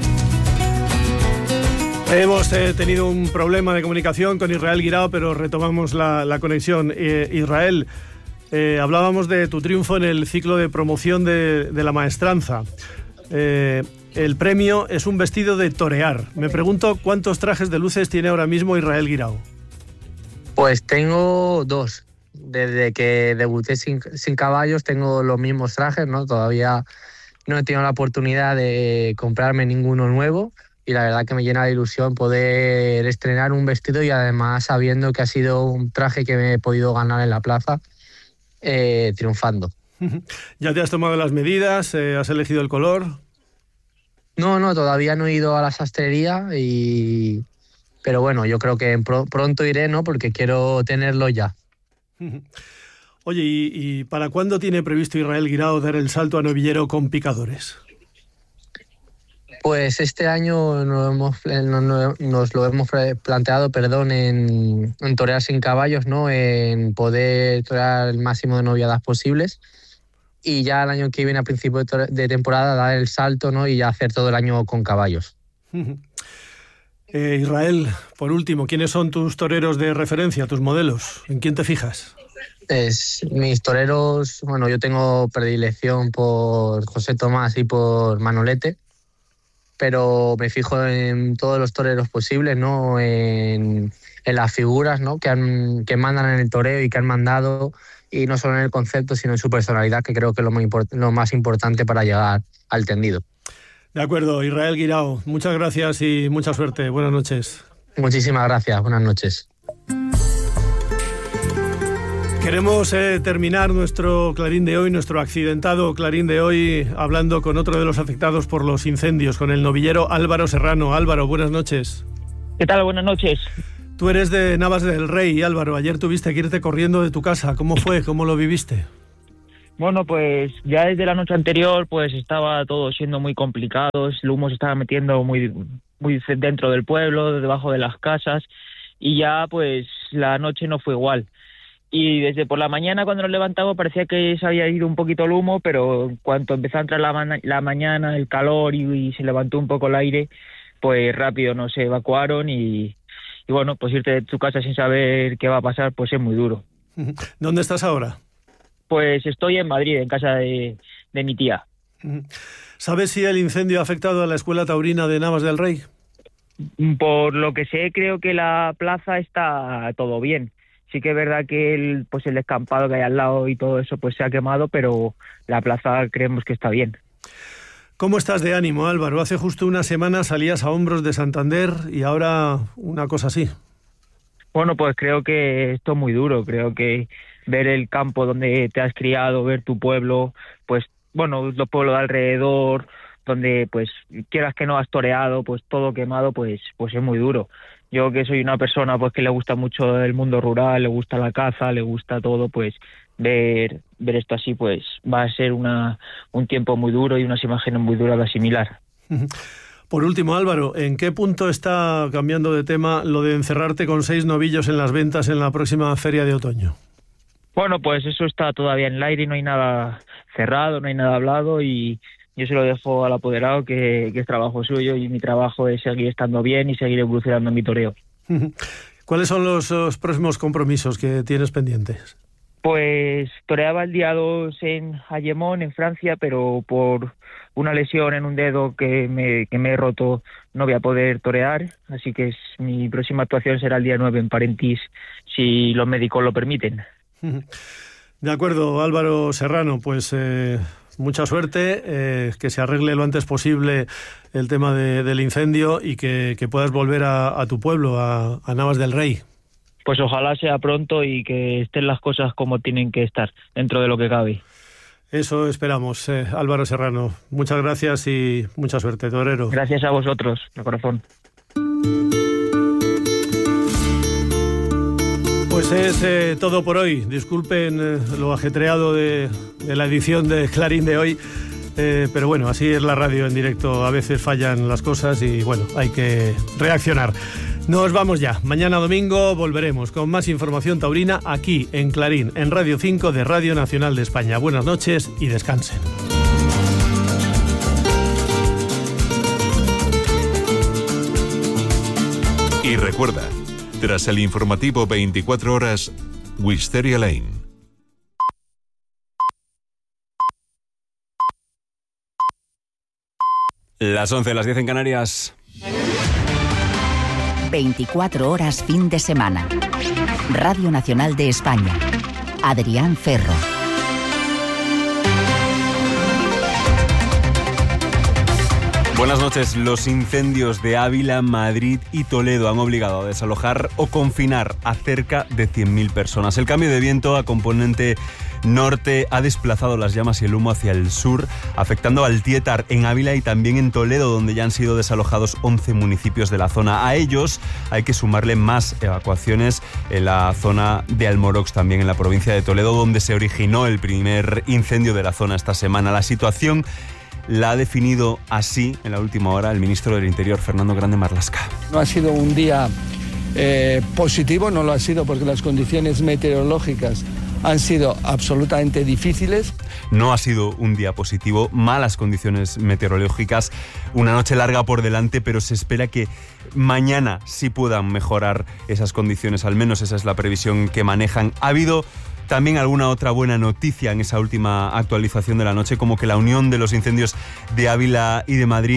Hemos eh, tenido un problema de comunicación con Israel Guirao, pero retomamos la, la conexión. Eh, Israel, eh, hablábamos de tu triunfo en el ciclo de promoción de, de la maestranza. Eh, el premio es un vestido de torear. Me pregunto cuántos trajes de luces tiene ahora mismo Israel Guirao. Pues tengo dos. Desde que debuté sin, sin caballos tengo los mismos trajes, ¿no? Todavía no he tenido la oportunidad de comprarme ninguno nuevo. Y la verdad que me llena de ilusión poder estrenar un vestido y además sabiendo que ha sido un traje que me he podido ganar en la plaza, eh, triunfando. ¿Ya te has tomado las medidas? Eh, ¿Has elegido el color? No, no, todavía no he ido a la sastrería, y... pero bueno, yo creo que pr- pronto iré, ¿no? Porque quiero tenerlo ya. Oye, ¿y, y para cuándo tiene previsto Israel Guirao dar el salto a novillero con picadores? Pues este año nos, hemos, nos lo hemos planteado, perdón, en, en torear sin caballos, ¿no? En poder torear el máximo de noviadas posibles, y ya el año que viene, a principio de, de temporada, dar el salto, ¿no? Y ya hacer todo el año con caballos. eh, Israel, por último, ¿quiénes son tus toreros de referencia, tus modelos? ¿En quién te fijas? Es, mis toreros, bueno, yo tengo predilección por José Tomás y por Manolete, pero me fijo en todos los toreros posibles, ¿no? En, en las figuras, ¿no? que, han, que mandan en el toreo y que han mandado, y no solo en el concepto, sino en su personalidad, que creo que es lo más, import- lo más importante para llegar al tendido. De acuerdo, Israel Guirao, muchas gracias y mucha suerte. Buenas noches. Muchísimas gracias, buenas noches. Queremos eh, terminar nuestro Clarín de hoy, nuestro accidentado Clarín de hoy, hablando con otro de los afectados por los incendios, con el novillero Álvaro Serrano. Álvaro, buenas noches. ¿Qué tal? Buenas noches. Tú eres de Navas del Rey, Álvaro. Ayer tuviste que irte corriendo de tu casa. ¿Cómo fue? ¿Cómo lo viviste? Bueno, pues ya desde la noche anterior pues estaba todo siendo muy complicado. El humo se estaba metiendo muy, muy dentro del pueblo, debajo de las casas, y ya pues la noche no fue igual. Y desde por la mañana, cuando nos levantamos, parecía que se había ido un poquito el humo, pero en cuanto empezó a entrar la, ma- la mañana, el calor y, y se levantó un poco el aire, pues rápido nos evacuaron y, y bueno, pues irte de tu casa sin saber qué va a pasar, pues es muy duro. ¿Dónde estás ahora? Pues estoy en Madrid, en casa de, de mi tía. ¿Sabes si el incendio ha afectado a la Escuela Taurina de Navas del Rey? Por lo que sé, creo que la plaza está todo bien. Sí que es verdad que el, pues el descampado que hay al lado y todo eso pues se ha quemado, pero la plaza creemos que está bien. ¿Cómo estás de ánimo, Álvaro? Hace justo una semana salías a hombros de Santander y ahora una cosa así. Bueno, pues creo que esto es muy duro. Creo que ver el campo donde te has criado, ver tu pueblo, pues bueno, los pueblos de alrededor, donde pues quieras que no has toreado, pues todo quemado, pues pues es muy duro. Yo que soy una persona pues que le gusta mucho el mundo rural, le gusta la caza, le gusta todo, pues ver ver esto así pues va a ser una un tiempo muy duro y unas imágenes muy duras de asimilar. Por último, Álvaro, ¿en qué punto está, cambiando de tema, lo de encerrarte con seis novillos en las ventas en la próxima feria de otoño? Bueno, pues eso está todavía en el aire y no hay nada cerrado, no hay nada hablado, y yo se lo dejo al apoderado, que, que es trabajo suyo, y mi trabajo es seguir estando bien y seguir evolucionando en mi toreo. ¿Cuáles son los, los próximos compromisos que tienes pendientes? Pues toreaba el día dos en Ayemón, en Francia, pero por una lesión en un dedo que me, que me he roto no voy a poder torear, así que es, mi próxima actuación será el día nueve en Parentís, si los médicos lo permiten. De acuerdo, Álvaro Serrano, pues eh, mucha suerte, eh, que se arregle lo antes posible el tema de, del incendio y que, que puedas volver a, a tu pueblo, a, a Navas del Rey. Pues ojalá sea pronto y que estén las cosas como tienen que estar, dentro de lo que cabe. Eso esperamos, eh, Álvaro Serrano. Muchas gracias y mucha suerte, torero. Gracias a vosotros, de corazón. Pues es eh, todo por hoy. Disculpen eh, lo ajetreado de, de la edición de Clarín de hoy, eh, pero bueno, así es la radio en directo. A veces fallan las cosas y bueno, hay que reaccionar. Nos vamos ya. Mañana domingo volveremos con más información taurina aquí en Clarín, en Radio cinco de Radio Nacional de España. Buenas noches y descansen. Y recuerda, tras el informativo veinticuatro horas, Wisteria Lane. Las once, las diez en Canarias. veinticuatro horas fin de semana. Radio Nacional de España. Adrián Ferro. Buenas noches. Los incendios de Ávila, Madrid y Toledo han obligado a desalojar o confinar a cerca de cien mil personas. El cambio de viento a componente norte ha desplazado las llamas y el humo hacia el sur, afectando al Tietar en Ávila y también en Toledo, donde ya han sido desalojados once municipios de la zona. A ellos hay que sumarle más evacuaciones en la zona de Almorox, también en la provincia de Toledo, donde se originó el primer incendio de la zona esta semana. La situación la ha definido así en la última hora el ministro del Interior, Fernando Grande Marlaska. No ha sido un día eh, positivo, no lo ha sido porque las condiciones meteorológicas han sido absolutamente difíciles. No ha sido un día positivo, malas condiciones meteorológicas, una noche larga por delante, pero se espera que mañana sí puedan mejorar esas condiciones, al menos esa es la previsión que manejan. Ha habido también alguna otra buena noticia en esa última actualización de la noche, como que la unión de los incendios de Ávila y de Madrid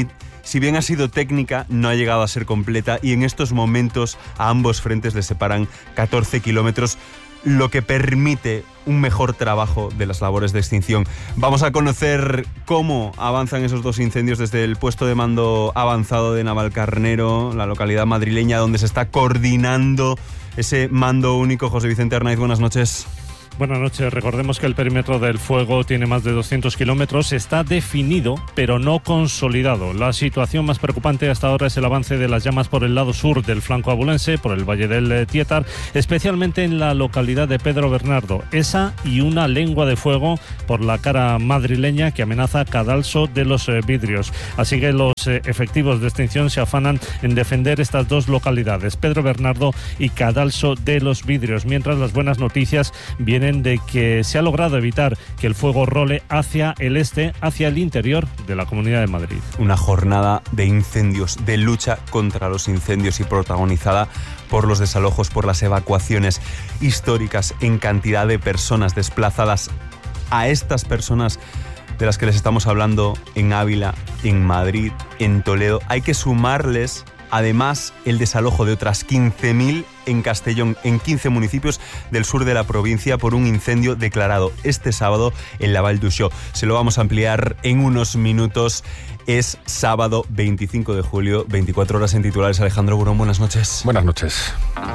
si bien ha sido técnica, no ha llegado a ser completa y en estos momentos a ambos frentes les separan catorce kilómetros, lo que permite un mejor trabajo de las labores de extinción. Vamos a conocer cómo avanzan esos dos incendios desde el puesto de mando avanzado de Navalcarnero, la localidad madrileña donde se está coordinando ese mando único. José Vicente Arnaiz, buenas noches. Buenas noches. Recordemos que el perímetro del fuego tiene más de doscientos kilómetros. Está definido, pero no consolidado. La situación más preocupante hasta ahora es el avance de las llamas por el lado sur del flanco abulense, por el Valle del Tietar, especialmente en la localidad de Pedro Bernardo. Esa y una lengua de fuego por la cara madrileña que amenaza Cadalso de los Vidrios. Así que los efectivos de extinción se afanan en defender estas dos localidades, Pedro Bernardo y Cadalso de los Vidrios, mientras las buenas noticias vienen de que se ha logrado evitar que el fuego role hacia el este, hacia el interior de la Comunidad de Madrid. Una jornada de incendios, de lucha contra los incendios y protagonizada por los desalojos, por las evacuaciones históricas en cantidad de personas desplazadas. A estas personas de las que les estamos hablando en Ávila, en Madrid, en Toledo, hay que sumarles además el desalojo de otras quince mil en Castellón, en quince municipios del sur de la provincia por un incendio declarado este sábado en la Vall d'Uixó. Se lo vamos a ampliar en unos minutos. Es sábado veinticinco de julio, veinticuatro horas en titulares. Alejandro Burón, buenas noches. Buenas noches.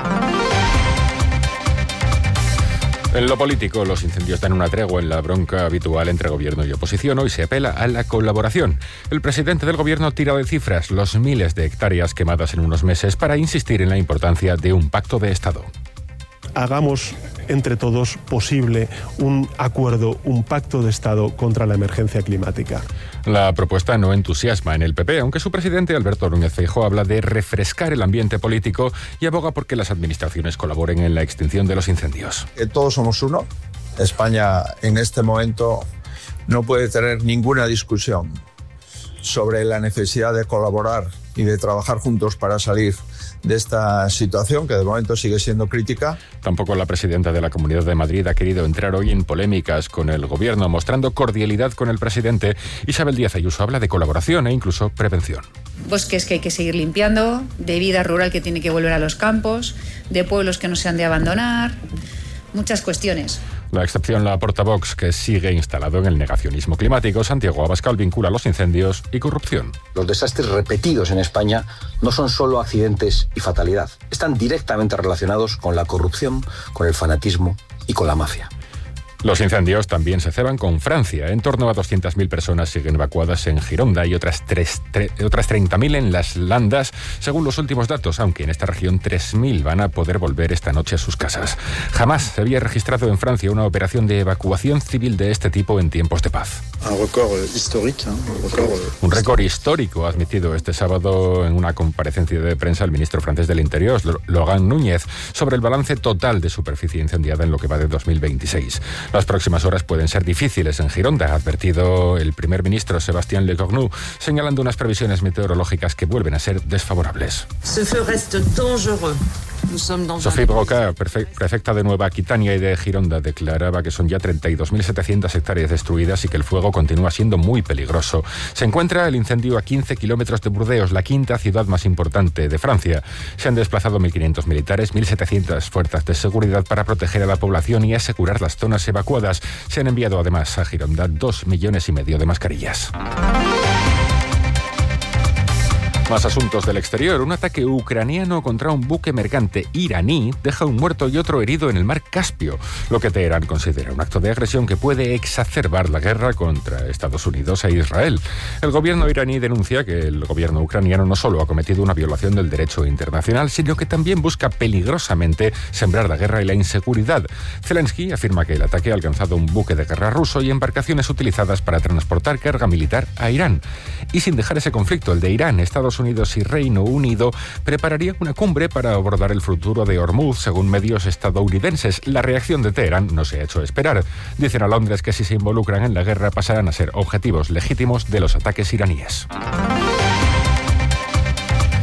En lo político, los incendios dan una tregua en la bronca habitual entre gobierno y oposición. Hoy se apela a la colaboración. El presidente del gobierno tira de cifras los miles de hectáreas quemadas en unos meses para insistir en la importancia de un pacto de Estado. Hagamos entre todos posible un acuerdo, un pacto de Estado contra la emergencia climática. La propuesta no entusiasma en el P P, aunque su presidente Alberto Núñez Feijóo habla de refrescar el ambiente político y aboga por que las administraciones colaboren en la extinción de los incendios. Que todos somos uno. España en este momento no puede tener ninguna discusión sobre la necesidad de colaborar y de trabajar juntos para salir de esta situación, que de momento sigue siendo crítica. Tampoco la presidenta de la Comunidad de Madrid ha querido entrar hoy en polémicas con el gobierno, mostrando cordialidad con el presidente. Isabel Díaz Ayuso habla de colaboración e incluso prevención. Bosques que hay que seguir limpiando, de vida rural que tiene que volver a los campos, de pueblos que no se han de abandonar, muchas cuestiones. La excepción la aporta Vox, que sigue instalado en el negacionismo climático. Santiago Abascal vincula los incendios y corrupción. Los desastres repetidos en España no son solo accidentes y fatalidad. Están directamente relacionados con la corrupción, con el fanatismo y con la mafia. Los incendios también se ceban con Francia. En torno a doscientas mil personas siguen evacuadas en Gironda y otras, tres, tre, otras treinta mil en las Landas, según los últimos datos, aunque en esta región tres mil van a poder volver esta noche a sus casas. Jamás se había registrado en Francia una operación de evacuación civil de este tipo en tiempos de paz. Un récord histórico, ¿eh? un récord... Un récord histórico ha admitido este sábado en una comparecencia de prensa el ministro francés del Interior, Laurent Núñez, sobre el balance total de superficie incendiada en lo que va de dos mil veintiséis. Las próximas horas pueden ser difíciles en Gironda, ha advertido el primer ministro Sébastien Lecornu, señalando unas previsiones meteorológicas que vuelven a ser desfavorables. Sophie Broca, prefecta de Nueva Aquitania y de Gironda, declaraba que son ya treinta y dos mil setecientas hectáreas destruidas y que el fuego continúa siendo muy peligroso. Se encuentra el incendio a quince kilómetros de Burdeos, la quinta ciudad más importante de Francia. Se han desplazado mil quinientos militares, mil setecientas fuerzas de seguridad para proteger a la población y asegurar las zonas evacuadas. Se han enviado además a Gironda dos millones y medio de mascarillas. Más asuntos del exterior. Un ataque ucraniano contra un buque mercante iraní deja un muerto y otro herido en el mar Caspio, lo que Teherán considera un acto de agresión que puede exacerbar la guerra contra Estados Unidos e Israel. El gobierno iraní denuncia que el gobierno ucraniano no solo ha cometido una violación del derecho internacional, sino que también busca peligrosamente sembrar la guerra y la inseguridad. Zelensky afirma que el ataque ha alcanzado un buque de guerra ruso y embarcaciones utilizadas para transportar carga militar a Irán. Y sin dejar ese conflicto, el de Irán, Estados Unidos y Reino Unido prepararían una cumbre para abordar el futuro de Hormuz, según medios estadounidenses. La reacción de Teherán no se ha hecho esperar. Dicen a Londres que si se involucran en la guerra pasarán a ser objetivos legítimos de los ataques iraníes.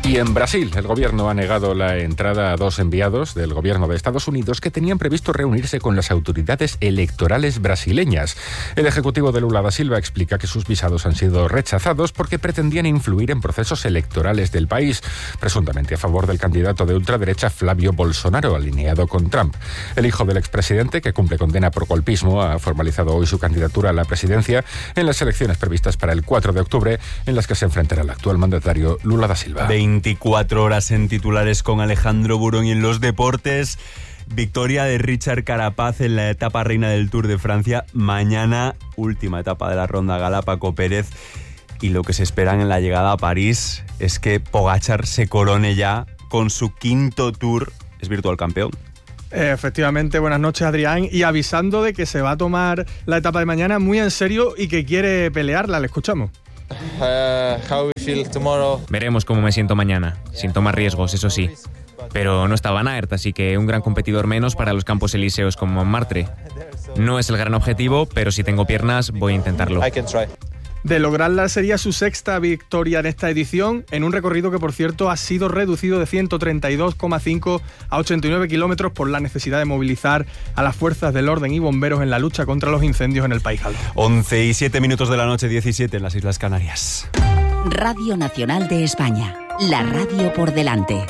Y en Brasil, el gobierno ha negado la entrada a dos enviados del gobierno de Estados Unidos que tenían previsto reunirse con las autoridades electorales brasileñas. El ejecutivo de Lula da Silva explica que sus visados han sido rechazados porque pretendían influir en procesos electorales del país, presuntamente a favor del candidato de ultraderecha Flávio Bolsonaro, alineado con Trump. El hijo del expresidente, que cumple condena por golpismo, ha formalizado hoy su candidatura a la presidencia en las elecciones previstas para el cuatro de octubre, en las que se enfrentará el actual mandatario Lula da Silva. veinticuatro horas en titulares con Alejandro Burón, y en los deportes, victoria de Richard Carapaz en la etapa reina del Tour de Francia. Mañana, última etapa de la ronda Galápago Pérez, y lo que se esperan en la llegada a París es que Pogačar se corone ya con su quinto Tour. Es virtual campeón. Efectivamente, buenas noches, Adrián, y avisando de que se va a tomar la etapa de mañana muy en serio y que quiere pelearla. Le escuchamos. Uh, how we feel tomorrow. Veremos cómo me siento mañana, sin tomar riesgos, eso sí. Pero no está Van Aert, así que un gran competidor menos para los Campos Elíseos con Montmartre. No es el gran objetivo, pero si tengo piernas voy a intentarlo. I can try. De lograrla sería su sexta victoria en esta edición, en un recorrido que, por cierto, ha sido reducido de ciento treinta y dos coma cinco a ochenta y nueve kilómetros por la necesidad de movilizar a las fuerzas del orden y bomberos en la lucha contra los incendios en el país galgo. once y siete minutos de la noche, diecisiete en las Islas Canarias. Radio Nacional de España, la radio por delante.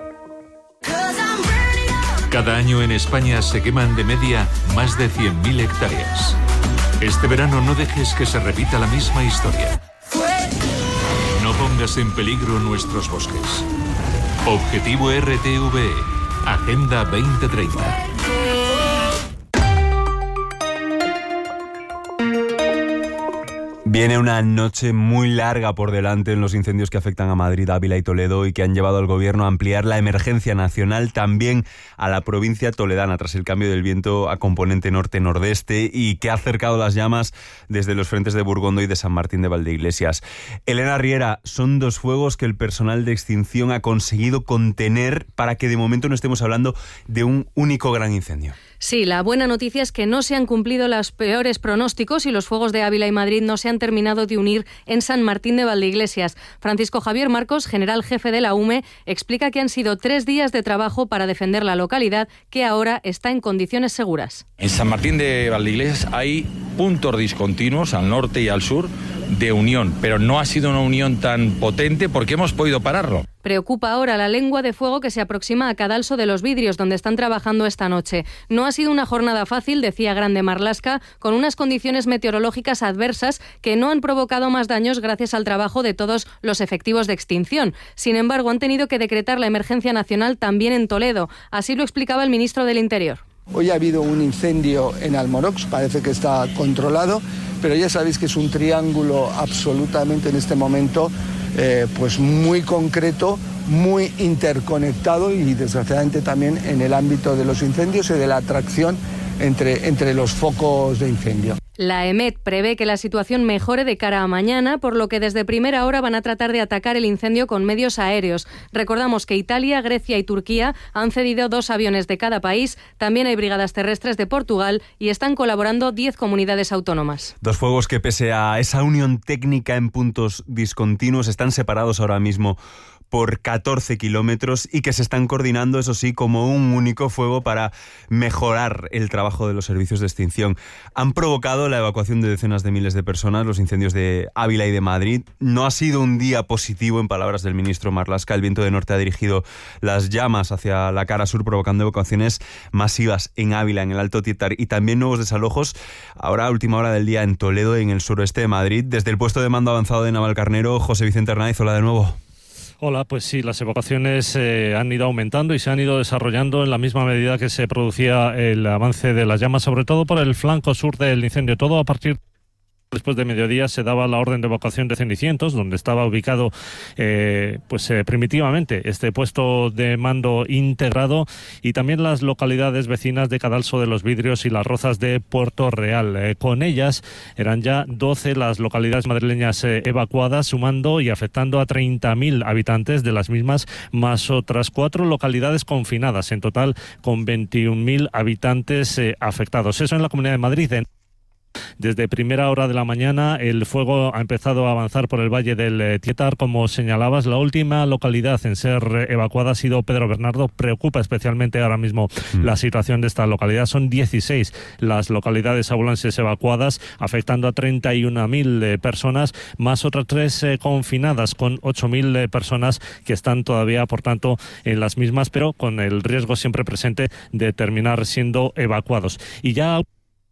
Cada año en España se queman de media más de cien mil hectáreas. Este verano no dejes que se repita la misma historia. No pongas en peligro nuestros bosques. Objetivo R T V E, Agenda veinte treinta. Viene una noche muy larga por delante en los incendios que afectan a Madrid, Ávila y Toledo, y que han llevado al gobierno a ampliar la emergencia nacional también a la provincia toledana tras el cambio del viento a componente norte-nordeste, y que ha acercado las llamas desde los frentes de Burgondo y de San Martín de Valdeiglesias. Elena Riera, son dos fuegos que el personal de extinción ha conseguido contener para que de momento no estemos hablando de un único gran incendio. Sí, la buena noticia es que no se han cumplido los peores pronósticos y los fuegos de Ávila y Madrid no se han terminado de unir en San Martín de Valdeiglesias. Francisco Javier Marcos, general jefe de la U M E, explica que han sido tres días de trabajo para defender la localidad, que ahora está en condiciones seguras. En San Martín de Valdeiglesias hay puntos discontinuos al norte y al sur de unión, pero no ha sido una unión tan potente porque hemos podido pararlo. Preocupa ahora la lengua de fuego que se aproxima a Cadalso de los Vidrios, donde están trabajando esta noche. No ha sido una jornada fácil, decía Grande Marlaska, con unas condiciones meteorológicas adversas que no han provocado más daños gracias al trabajo de todos los efectivos de extinción. Sin embargo, han tenido que decretar la emergencia nacional también en Toledo. Así lo explicaba el ministro del Interior. Hoy ha habido un incendio en Almorox, parece que está controlado, pero ya sabéis que es un triángulo absolutamente en este momento eh, pues muy concreto, muy interconectado y desgraciadamente también en el ámbito de los incendios y de la atracción entre, entre los focos de incendio. La E M E T prevé que la situación mejore de cara a mañana, por lo que desde primera hora van a tratar de atacar el incendio con medios aéreos. Recordamos que Italia, Grecia y Turquía han cedido dos aviones de cada país, también hay brigadas terrestres de Portugal y están colaborando diez comunidades autónomas. Dos fuegos que, pese a esa unión técnica en puntos discontinuos, están separados ahora mismo por catorce kilómetros y que se están coordinando, eso sí, como un único fuego para mejorar el trabajo de los servicios de extinción. Han provocado la evacuación de decenas de miles de personas, los incendios de Ávila y de Madrid. No ha sido un día positivo, en palabras del ministro Marlaska. El viento de norte ha dirigido las llamas hacia la cara sur, provocando evacuaciones masivas en Ávila, en el Alto Tietar, y también nuevos desalojos, ahora a última hora del día, en Toledo, en el suroeste de Madrid. Desde el puesto de mando avanzado de Navalcarnero, José Vicente Hernández, hola de nuevo. Hola, pues sí, las evacuaciones eh, han ido aumentando y se han ido desarrollando en la misma medida que se producía el avance de las llamas, sobre todo por el flanco sur del incendio. Todo a partir después de mediodía se daba la orden de evacuación de Cenicientos, donde estaba ubicado eh, pues eh, primitivamente este puesto de mando integrado, y también las localidades vecinas de Cadalso de los Vidrios y Las Rozas de Puerto Real. Eh, con ellas eran ya doce las localidades madrileñas eh, evacuadas, sumando y afectando a treinta mil habitantes de las mismas, más otras cuatro localidades confinadas, en total con veintiún mil habitantes eh, afectados. Eso en la Comunidad de Madrid. En Desde primera hora de la mañana el fuego ha empezado a avanzar por el valle del Tietar, como señalabas. La última localidad en ser evacuada ha sido Pedro Bernardo. Preocupa especialmente ahora mismo mm. la situación de esta localidad. Son dieciséis las localidades abulenses evacuadas, afectando a treinta y una mil eh, personas, más otras tres eh, confinadas, con ocho mil eh, personas que están todavía, por tanto, en las mismas, pero con el riesgo siempre presente de terminar siendo evacuados. Y ya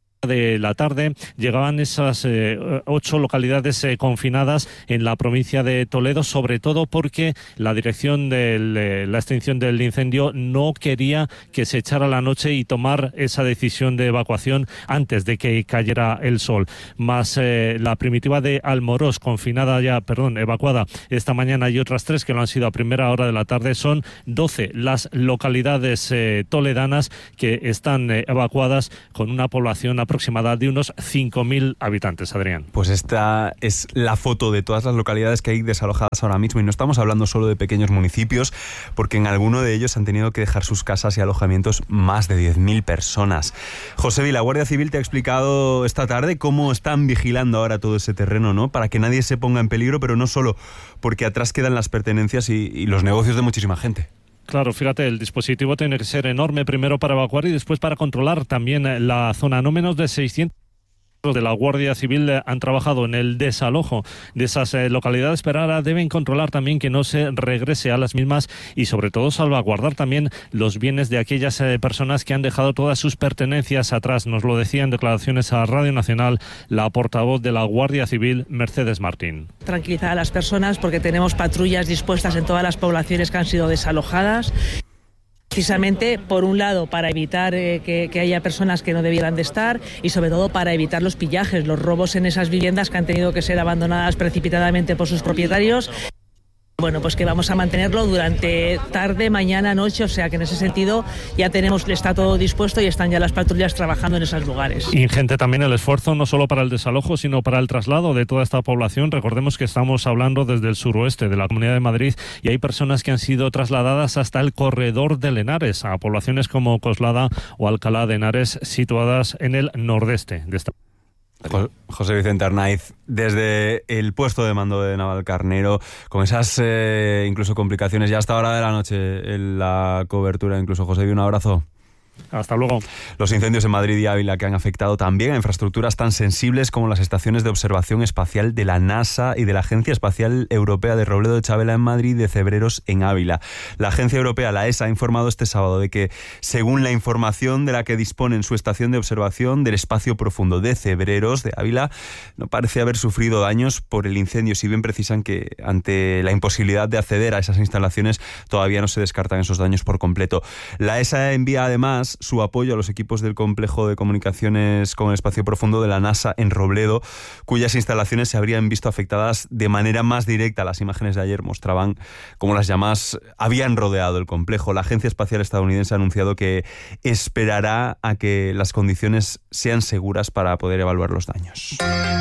de la tarde llegaban esas eh, ocho localidades eh, confinadas en la provincia de Toledo, sobre todo porque la dirección de eh, la extinción del incendio no quería que se echara la noche y tomar esa decisión de evacuación antes de que cayera el sol. Más eh, la primitiva de Almorós, confinada ya, perdón, evacuada esta mañana, y otras tres que lo han sido a primera hora de la tarde. Son doce las localidades eh, toledanas que están eh, evacuadas, con una población aproximada de unos cinco mil habitantes, Adrián. Pues esta es la foto de todas las localidades que hay desalojadas ahora mismo, y no estamos hablando solo de pequeños municipios, porque en alguno de ellos han tenido que dejar sus casas y alojamientos más de diez mil personas. José, la Guardia Civil te ha explicado esta tarde cómo están vigilando ahora todo ese terreno, ¿no? Para que nadie se ponga en peligro, pero no solo, porque atrás quedan las pertenencias y, y los negocios de muchísima gente. Claro, fíjate, el dispositivo tiene que ser enorme, primero para evacuar y después para controlar también la zona. No menos de seiscientos de la Guardia Civil han trabajado en el desalojo de esas eh, localidades, pero ahora deben controlar también que no se regrese a las mismas y sobre todo salvaguardar también los bienes de aquellas eh, personas que han dejado todas sus pertenencias atrás. Nos lo decía en declaraciones a Radio Nacional la portavoz de la Guardia Civil, Mercedes Martín. Tranquilizar a las personas porque tenemos patrullas dispuestas en todas las poblaciones que han sido desalojadas. Precisamente, por un lado, para evitar eh, que, que haya personas que no debieran de estar, y sobre todo para evitar los pillajes, los robos en esas viviendas que han tenido que ser abandonadas precipitadamente por sus propietarios. Bueno, pues que vamos a mantenerlo durante tarde, mañana, noche, o sea que en ese sentido ya tenemos, está todo dispuesto y están ya las patrullas trabajando en esos lugares. Ingente también el esfuerzo, no solo para el desalojo, sino para el traslado de toda esta población. Recordemos que estamos hablando desde el suroeste de la Comunidad de Madrid y hay personas que han sido trasladadas hasta el corredor de Henares, a poblaciones como Coslada o Alcalá de Henares, situadas en el nordeste de esta. José Vicente Arnaiz, desde el puesto de mando de Navalcarnero, con esas eh, incluso complicaciones ya hasta hora de la noche en la cobertura, incluso. José, un abrazo. Hasta luego. Los incendios en Madrid y Ávila, que han afectado también a infraestructuras tan sensibles como las estaciones de observación espacial de la NASA y de la Agencia Espacial Europea de Robledo de Chavela en Madrid y de Cebreros en Ávila. La Agencia Europea, la E S A, ha informado este sábado de que, según la información de la que dispone en su estación de observación del espacio profundo de Cebreros de Ávila, no parece haber sufrido daños por el incendio, si bien precisan que, ante la imposibilidad de acceder a esas instalaciones, todavía no se descartan esos daños por completo. La E S A envía además su apoyo a los equipos del complejo de comunicaciones con el espacio profundo de la NASA en Robledo, cuyas instalaciones se habrían visto afectadas de manera más directa. Las imágenes de ayer mostraban cómo las llamas habían rodeado el complejo. La Agencia Espacial Estadounidense ha anunciado que esperará a que las condiciones sean seguras para poder evaluar los daños.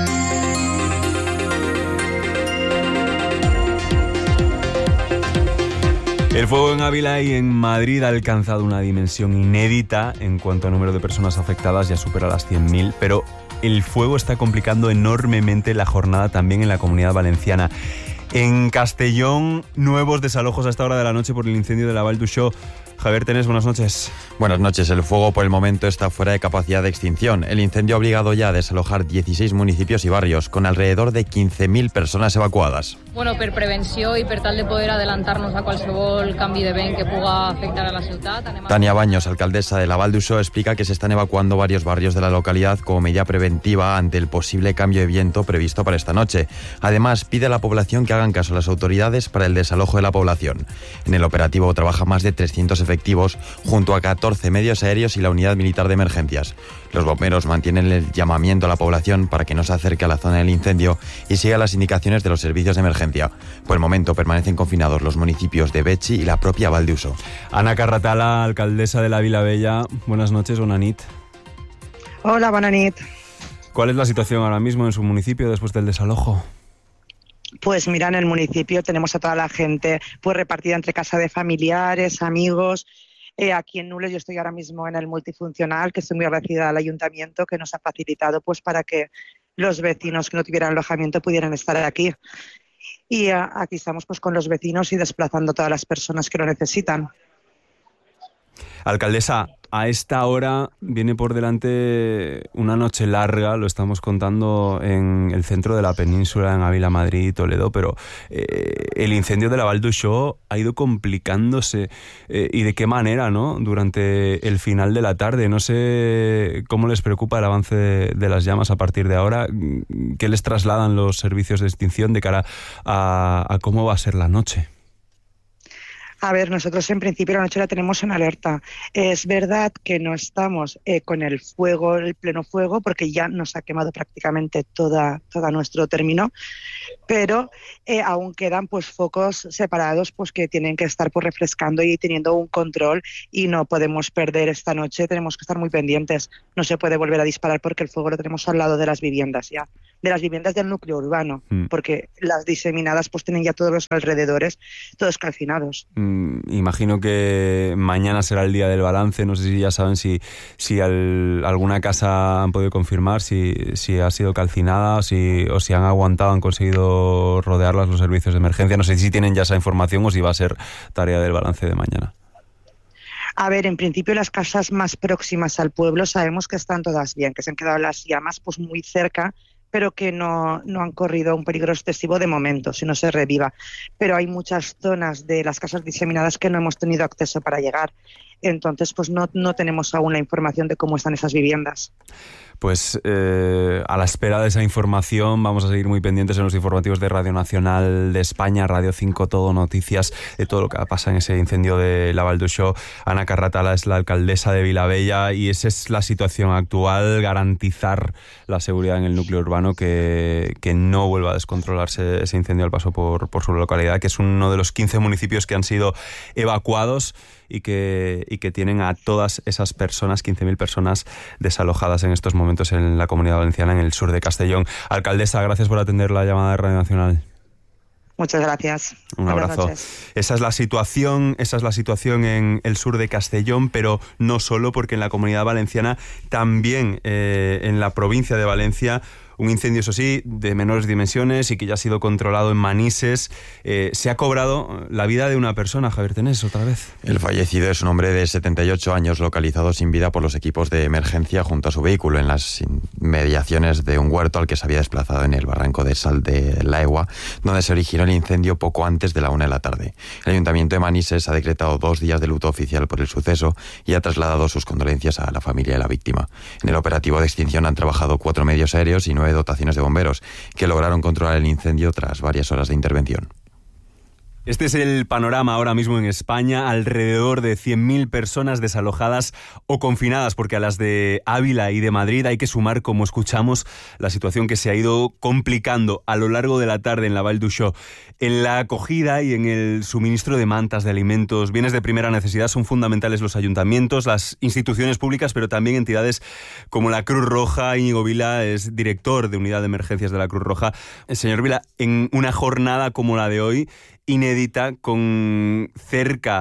El fuego en Ávila y en Madrid ha alcanzado una dimensión inédita en cuanto a número de personas afectadas, ya supera las cien mil, pero el fuego está complicando enormemente la jornada también en la Comunidad Valenciana. En Castellón, nuevos desalojos a esta hora de la noche por el incendio de la Val d'Uixó. Javier Tenés, buenas noches. Buenas noches. El fuego por el momento está fuera de capacidad de extinción. El incendio ha obligado ya a desalojar dieciséis municipios y barrios, con alrededor de quince mil personas evacuadas. Bueno, per prevenció i per tal de poder adelantar-nos a qualsevol canvi de vent que puga afectar a la ciutat. Tania Baños, alcaldesa de la Val d'Uixó, explica que se están evacuando varios barrios de la localidad como medida preventiva ante el posible cambio de viento previsto para esta noche. Además, pide a la población que hagan caso a las autoridades para el desalojo de la población. En el operativo trabaja más de trescientos efectivos, junto a catorce medios aéreos y la unidad militar de emergencias. Los bomberos mantienen el llamamiento a la población para que no se acerque a la zona del incendio y siga las indicaciones de los servicios de emergencia. Por el momento permanecen confinados los municipios de Betxi y la propia Val d'Uixó. Ana Carratala, alcaldesa de la Vila Bella. Buenas noches, bona nit. Hola, bona nit. ¿Cuál es la situación ahora mismo en su municipio después del desalojo? Pues mira, en el municipio tenemos a toda la gente pues repartida entre casa de familiares, amigos. Eh, aquí en Nules yo estoy ahora mismo en el multifuncional, que estoy muy agradecida al ayuntamiento que nos ha facilitado pues para que los vecinos que no tuvieran alojamiento pudieran estar aquí. Y uh, aquí estamos pues con los vecinos y desplazando a todas las personas que lo necesitan. Alcaldesa, a esta hora viene por delante una noche larga, lo estamos contando en el centro de la península, en Ávila, Madrid y Toledo, pero eh, el incendio de la Vall d'Uixó ha ido complicándose eh, y de qué manera, ¿no? Durante el final de la tarde. No sé cómo les preocupa el avance de, de las llamas a partir de ahora, qué les trasladan los servicios de extinción de cara a, a cómo va a ser la noche. A ver, nosotros en principio la noche la tenemos en alerta. Es verdad que no estamos eh, con el fuego, el pleno fuego, porque ya nos ha quemado prácticamente toda, toda nuestro término, pero eh, aún quedan pues focos separados pues que tienen que estar pues refrescando y teniendo un control, y no podemos perder esta noche, tenemos que estar muy pendientes. No se puede volver a disparar porque el fuego lo tenemos al lado de las viviendas ya, de las viviendas del núcleo urbano, mm. porque las diseminadas pues tienen ya todos los alrededores, todos calcinados. Mm. Imagino que mañana será el día del balance. No sé si ya saben si, si al, alguna casa han podido confirmar si, si ha sido calcinada si, o si han aguantado, han conseguido rodearlas los servicios de emergencia. No sé si tienen ya esa información o si va a ser tarea del balance de mañana. A ver, en principio las casas más próximas al pueblo sabemos que están todas bien, que se han quedado las llamas pues muy cerca, pero que no, no han corrido un peligro excesivo de momento, si no se reviva. Pero hay muchas zonas de las casas diseminadas que no hemos tenido acceso para llegar. Entonces, pues no, no tenemos aún la información de cómo están esas viviendas. Pues eh, a la espera de esa información vamos a seguir muy pendientes en los informativos de Radio Nacional de España, Radio cinco Todo, noticias de todo lo que pasa en ese incendio de la Vall d'Uixó. Ana Carratala es la alcaldesa de Vilabella y esa es la situación actual, garantizar la seguridad en el núcleo urbano, que, que no vuelva a descontrolarse ese incendio al paso por, por su localidad, que es uno de los quince municipios que han sido evacuados y que, y que tienen a todas esas personas, quince mil personas desalojadas en estos momentos en la Comunidad Valenciana, en el sur de Castellón. Alcaldesa, gracias por atender la llamada de Radio Nacional. Muchas gracias. Un abrazo. Esa es la situación, esa es la situación en el sur de Castellón, pero no solo, porque en la Comunidad Valenciana, también eh, en la provincia de Valencia, un incendio, eso sí, de menores dimensiones y que ya ha sido controlado en Manises. Eh, se ha cobrado la vida de una persona, Javier Tenés, otra vez. El fallecido es un hombre de setenta y ocho años, localizado sin vida por los equipos de emergencia junto a su vehículo en las inmediaciones de un huerto al que se había desplazado en el barranco de Sal de la Egua, donde se originó el incendio poco antes de la una de la tarde. El Ayuntamiento de Manises ha decretado dos días de luto oficial por el suceso y ha trasladado sus condolencias a la familia de la víctima. En el operativo de extinción han trabajado cuatro medios aéreos y nueve dotaciones de bomberos, que lograron controlar el incendio tras varias horas de intervención. Este es el panorama ahora mismo en España, alrededor de cien mil personas desalojadas o confinadas, porque a las de Ávila y de Madrid hay que sumar, como escuchamos, la situación que se ha ido complicando a lo largo de la tarde en la Vall d'Uixó. En la acogida y en el suministro de mantas, de alimentos, bienes de primera necesidad, son fundamentales los ayuntamientos, las instituciones públicas, pero también entidades como la Cruz Roja. Íñigo Vila es director de Unidad de Emergencias de la Cruz Roja. Señor Vila, en una jornada como la de hoy, inédita, con cerca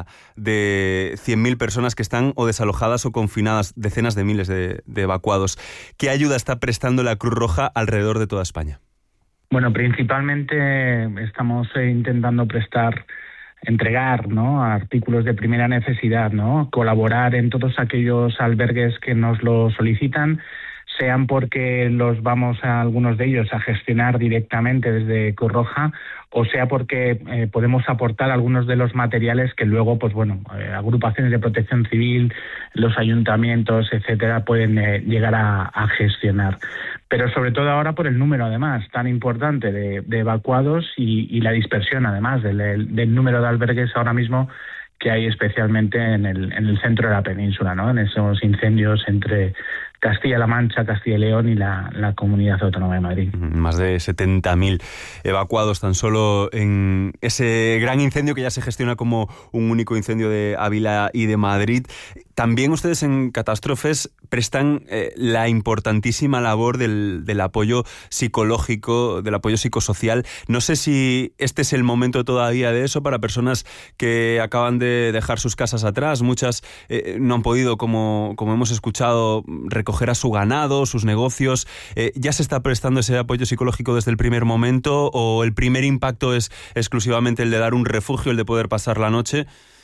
de cien mil personas que están o desalojadas o confinadas, decenas de miles de, de evacuados, ¿qué ayuda está prestando la Cruz Roja alrededor de toda España? Bueno, principalmente estamos eh, intentando prestar, entregar, ¿no?, artículos de primera necesidad, ¿no?, colaborar en todos aquellos albergues que nos lo solicitan, sean porque los vamos a algunos de ellos a gestionar directamente desde Cruz Roja, o sea porque eh, podemos aportar algunos de los materiales que luego, pues bueno, eh, agrupaciones de protección civil, los ayuntamientos, etcétera, pueden eh, llegar a, a gestionar. Pero sobre todo ahora por el número, además, tan importante de, de evacuados y, y la dispersión, además, del, del número de albergues ahora mismo que hay especialmente en el, en el centro de la península, ¿no?, en esos incendios entre Castilla-La Mancha, Castilla y León y la, la Comunidad Autónoma de Madrid. Más de setenta mil evacuados tan solo en ese gran incendio que ya se gestiona como un único incendio de Ávila y de Madrid. También ustedes en Catástrofes prestan eh, la importantísima labor del, del apoyo psicológico, del apoyo psicosocial. No sé si este es el momento todavía de eso para personas que acaban de dejar sus casas atrás. Muchas eh, no han podido, como, como hemos escuchado, recoger a su ganado, sus negocios. Eh, ¿Ya se está prestando ese apoyo psicológico desde el primer momento o el primer impacto es exclusivamente el de dar un refugio, el de poder pasar la noche?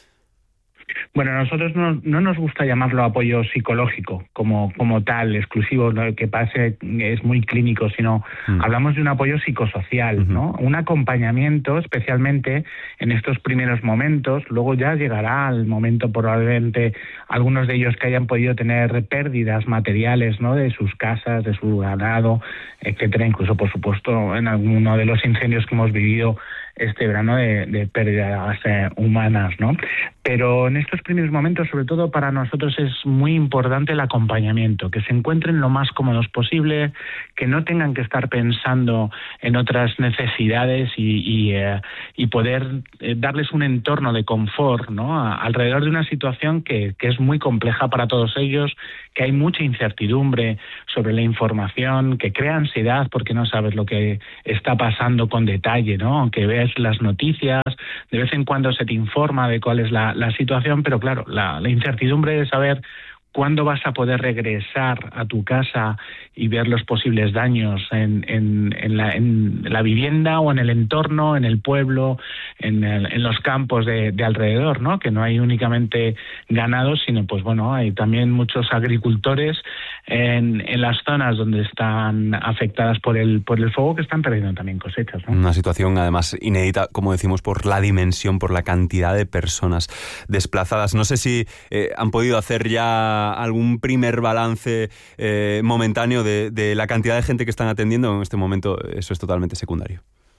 Bueno, a nosotros no, no nos gusta llamarlo apoyo psicológico como, como tal, exclusivo, ¿no? Que pase, es muy clínico, sino mm. hablamos de un apoyo psicosocial, uh-huh. ¿no? Un acompañamiento, especialmente en estos primeros momentos. Luego ya llegará el momento, probablemente, algunos de ellos que hayan podido tener pérdidas materiales, ¿no? De sus casas, de su ganado, etcétera. Incluso, por supuesto, en alguno de los incendios que hemos vivido este verano de, de pérdidas eh, humanas, ¿no? Pero en estos primeros momentos, sobre todo para nosotros, es muy importante el acompañamiento, que se encuentren lo más cómodos posible, que no tengan que estar pensando en otras necesidades y, y, eh, y poder eh, darles un entorno de confort, ¿no? A, alrededor de una situación que, que es muy compleja para todos ellos, que hay mucha incertidumbre sobre la información, que crea ansiedad porque no sabes lo que está pasando con detalle, ¿no? Aunque ves las noticias, de vez en cuando se te informa de cuál es la, la situación, pero claro, la, la incertidumbre de saber cuándo vas a poder regresar a tu casa y ver los posibles daños en, en, en, la, en la vivienda o en el entorno, en el pueblo, en, el, en los campos de, de alrededor, ¿no? Que no hay únicamente ganados, sino pues bueno, hay también muchos agricultores en, en las zonas donde están afectadas por el, por el fuego, que están perdiendo también cosechas, ¿no? Una situación además inédita, como decimos, por la dimensión, por la cantidad de personas desplazadas. No sé si eh, han podido hacer ya algún primer balance eh, momentáneo de, de la cantidad de gente que están atendiendo. En este momento eso es totalmente secundario.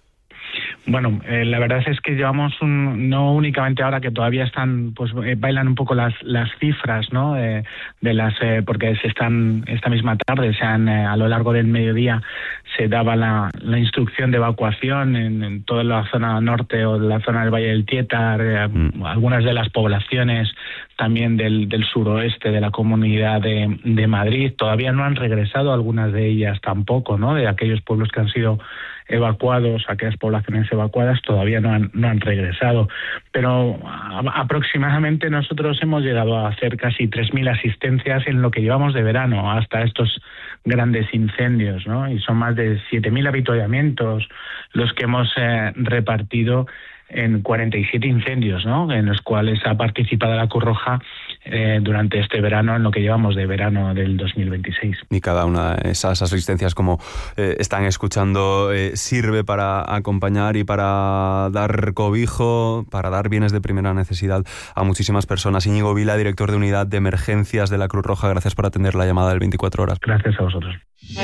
Bueno, eh, la verdad es que llevamos un, no únicamente ahora que todavía están, pues eh, bailan un poco las las cifras, ¿no? Eh, de las eh, porque se están esta misma tarde, se han eh, a lo largo del mediodía se daba la, la instrucción de evacuación en, en toda la zona norte o la zona del Valle del Tietar, eh, mm. algunas de las poblaciones también del, del suroeste de la Comunidad de, de Madrid. Todavía no han regresado, algunas de ellas tampoco, ¿no? De aquellos pueblos que han sido evacuados, aquellas poblaciones evacuadas todavía no han, no han regresado. Pero a, aproximadamente nosotros hemos llegado a hacer casi tres mil asistencias en lo que llevamos de verano hasta estos grandes incendios, ¿no? Y son más de siete mil avituallamientos los que hemos eh, repartido en cuarenta y siete incendios, ¿no? En los cuales ha participado la Cruz Roja eh, durante este verano, en lo que llevamos de verano del dos mil veintiséis. Y cada una de esas asistencias, como eh, están escuchando, eh, sirve para acompañar y para dar cobijo, para dar bienes de primera necesidad a muchísimas personas. Íñigo Vila, director de Unidad de Emergencias de la Cruz Roja, gracias por atender la llamada del veinticuatro horas. Gracias a vosotros.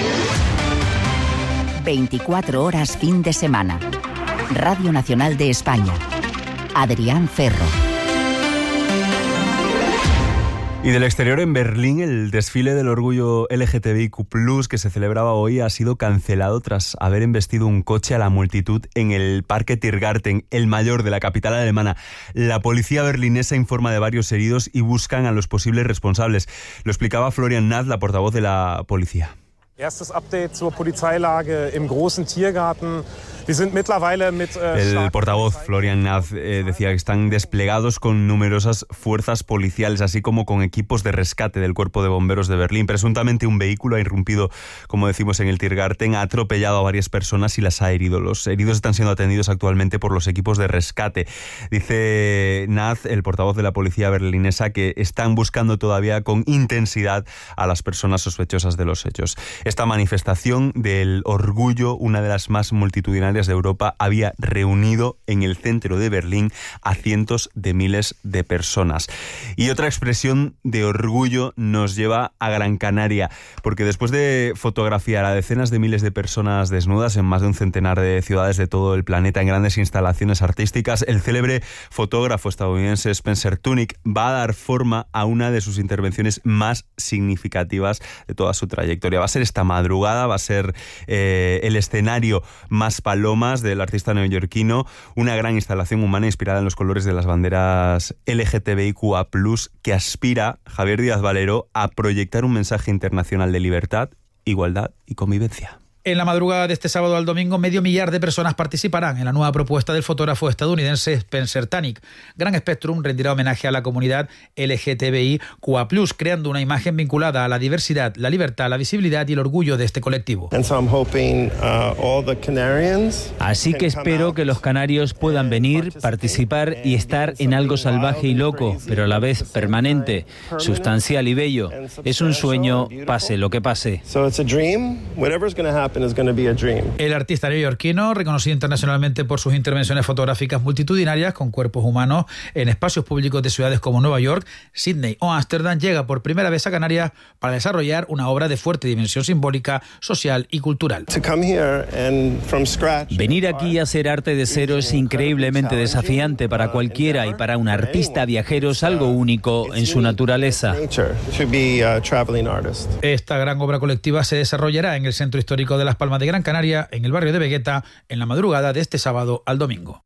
veinticuatro horas fin de semana. Radio Nacional de España. Adrián Ferro. Y del exterior, en Berlín, el desfile del orgullo L G T B I Q plus, que se celebraba hoy, ha sido cancelado tras haber embestido un coche a la multitud en el Parque Tiergarten, el mayor de la capital alemana. La policía berlinesa informa de varios heridos y buscan a los posibles responsables. Lo explicaba Florian Nath, la portavoz de la policía. Erstes Update zur Polizeilage im großen Tiergarten. Wir sind mittlerweile mit, äh, El portavoz Florian Nath eh, decía que están desplegados con numerosas fuerzas policiales, así como con equipos de rescate del Cuerpo de Bomberos de Berlín. Presuntamente un vehículo ha irrumpido, como decimos, en el Tiergarten, ha atropellado a varias personas y las ha herido. Los heridos están siendo atendidos actualmente por los equipos de rescate. Dice Nath, el portavoz de la policía berlinesa, que están buscando todavía con intensidad a las personas sospechosas de los hechos. Esta manifestación del orgullo, una de las más multitudinarias de Europa, había reunido en el centro de Berlín a cientos de miles de personas. Y otra expresión de orgullo nos lleva a Gran Canaria, porque después de fotografiar a decenas de miles de personas desnudas en más de un centenar de ciudades de todo el planeta en grandes instalaciones artísticas, el célebre fotógrafo estadounidense Spencer Tunick va a dar forma a una de sus intervenciones más significativas de toda su trayectoria. Va a ser esta madrugada, va a ser eh, el escenario Más Palomas del artista neoyorquino, una gran instalación humana inspirada en los colores de las banderas L G T B I Q A plus, que aspira, Javier Díaz Valero, a proyectar un mensaje internacional de libertad, igualdad y convivencia. En la madrugada de este sábado al domingo, medio millar de personas participarán en la nueva propuesta del fotógrafo estadounidense Spencer Tunick. Gran Spectrum rendirá homenaje a la comunidad L G T B I Q A plus, creando una imagen vinculada a la diversidad, la libertad, la visibilidad y el orgullo de este colectivo. Así que espero que los canarios puedan venir, participar y estar en algo salvaje y loco, pero a la vez permanente, sustancial y bello. Es un sueño, pase lo que pase. El artista neoyorquino, reconocido internacionalmente por sus intervenciones fotográficas multitudinarias con cuerpos humanos en espacios públicos de ciudades como Nueva York, Sydney o Ámsterdam, llega por primera vez a Canarias para desarrollar una obra de fuerte dimensión simbólica, social y cultural. Venir aquí y hacer arte de cero es increíblemente desafiante para cualquiera, y para un artista viajero es algo único en su naturaleza. Esta gran obra colectiva se desarrollará en el Centro Histórico de Las Palmas de Gran Canaria, en el barrio de Vegueta, en la madrugada de este sábado al domingo.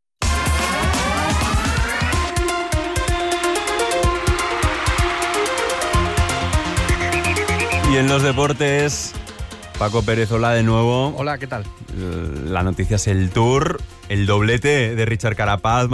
Y en los deportes, Paco Pérez, hola de nuevo. Hola, ¿qué tal? La noticia es el Tour, el doblete de Richard Carapaz,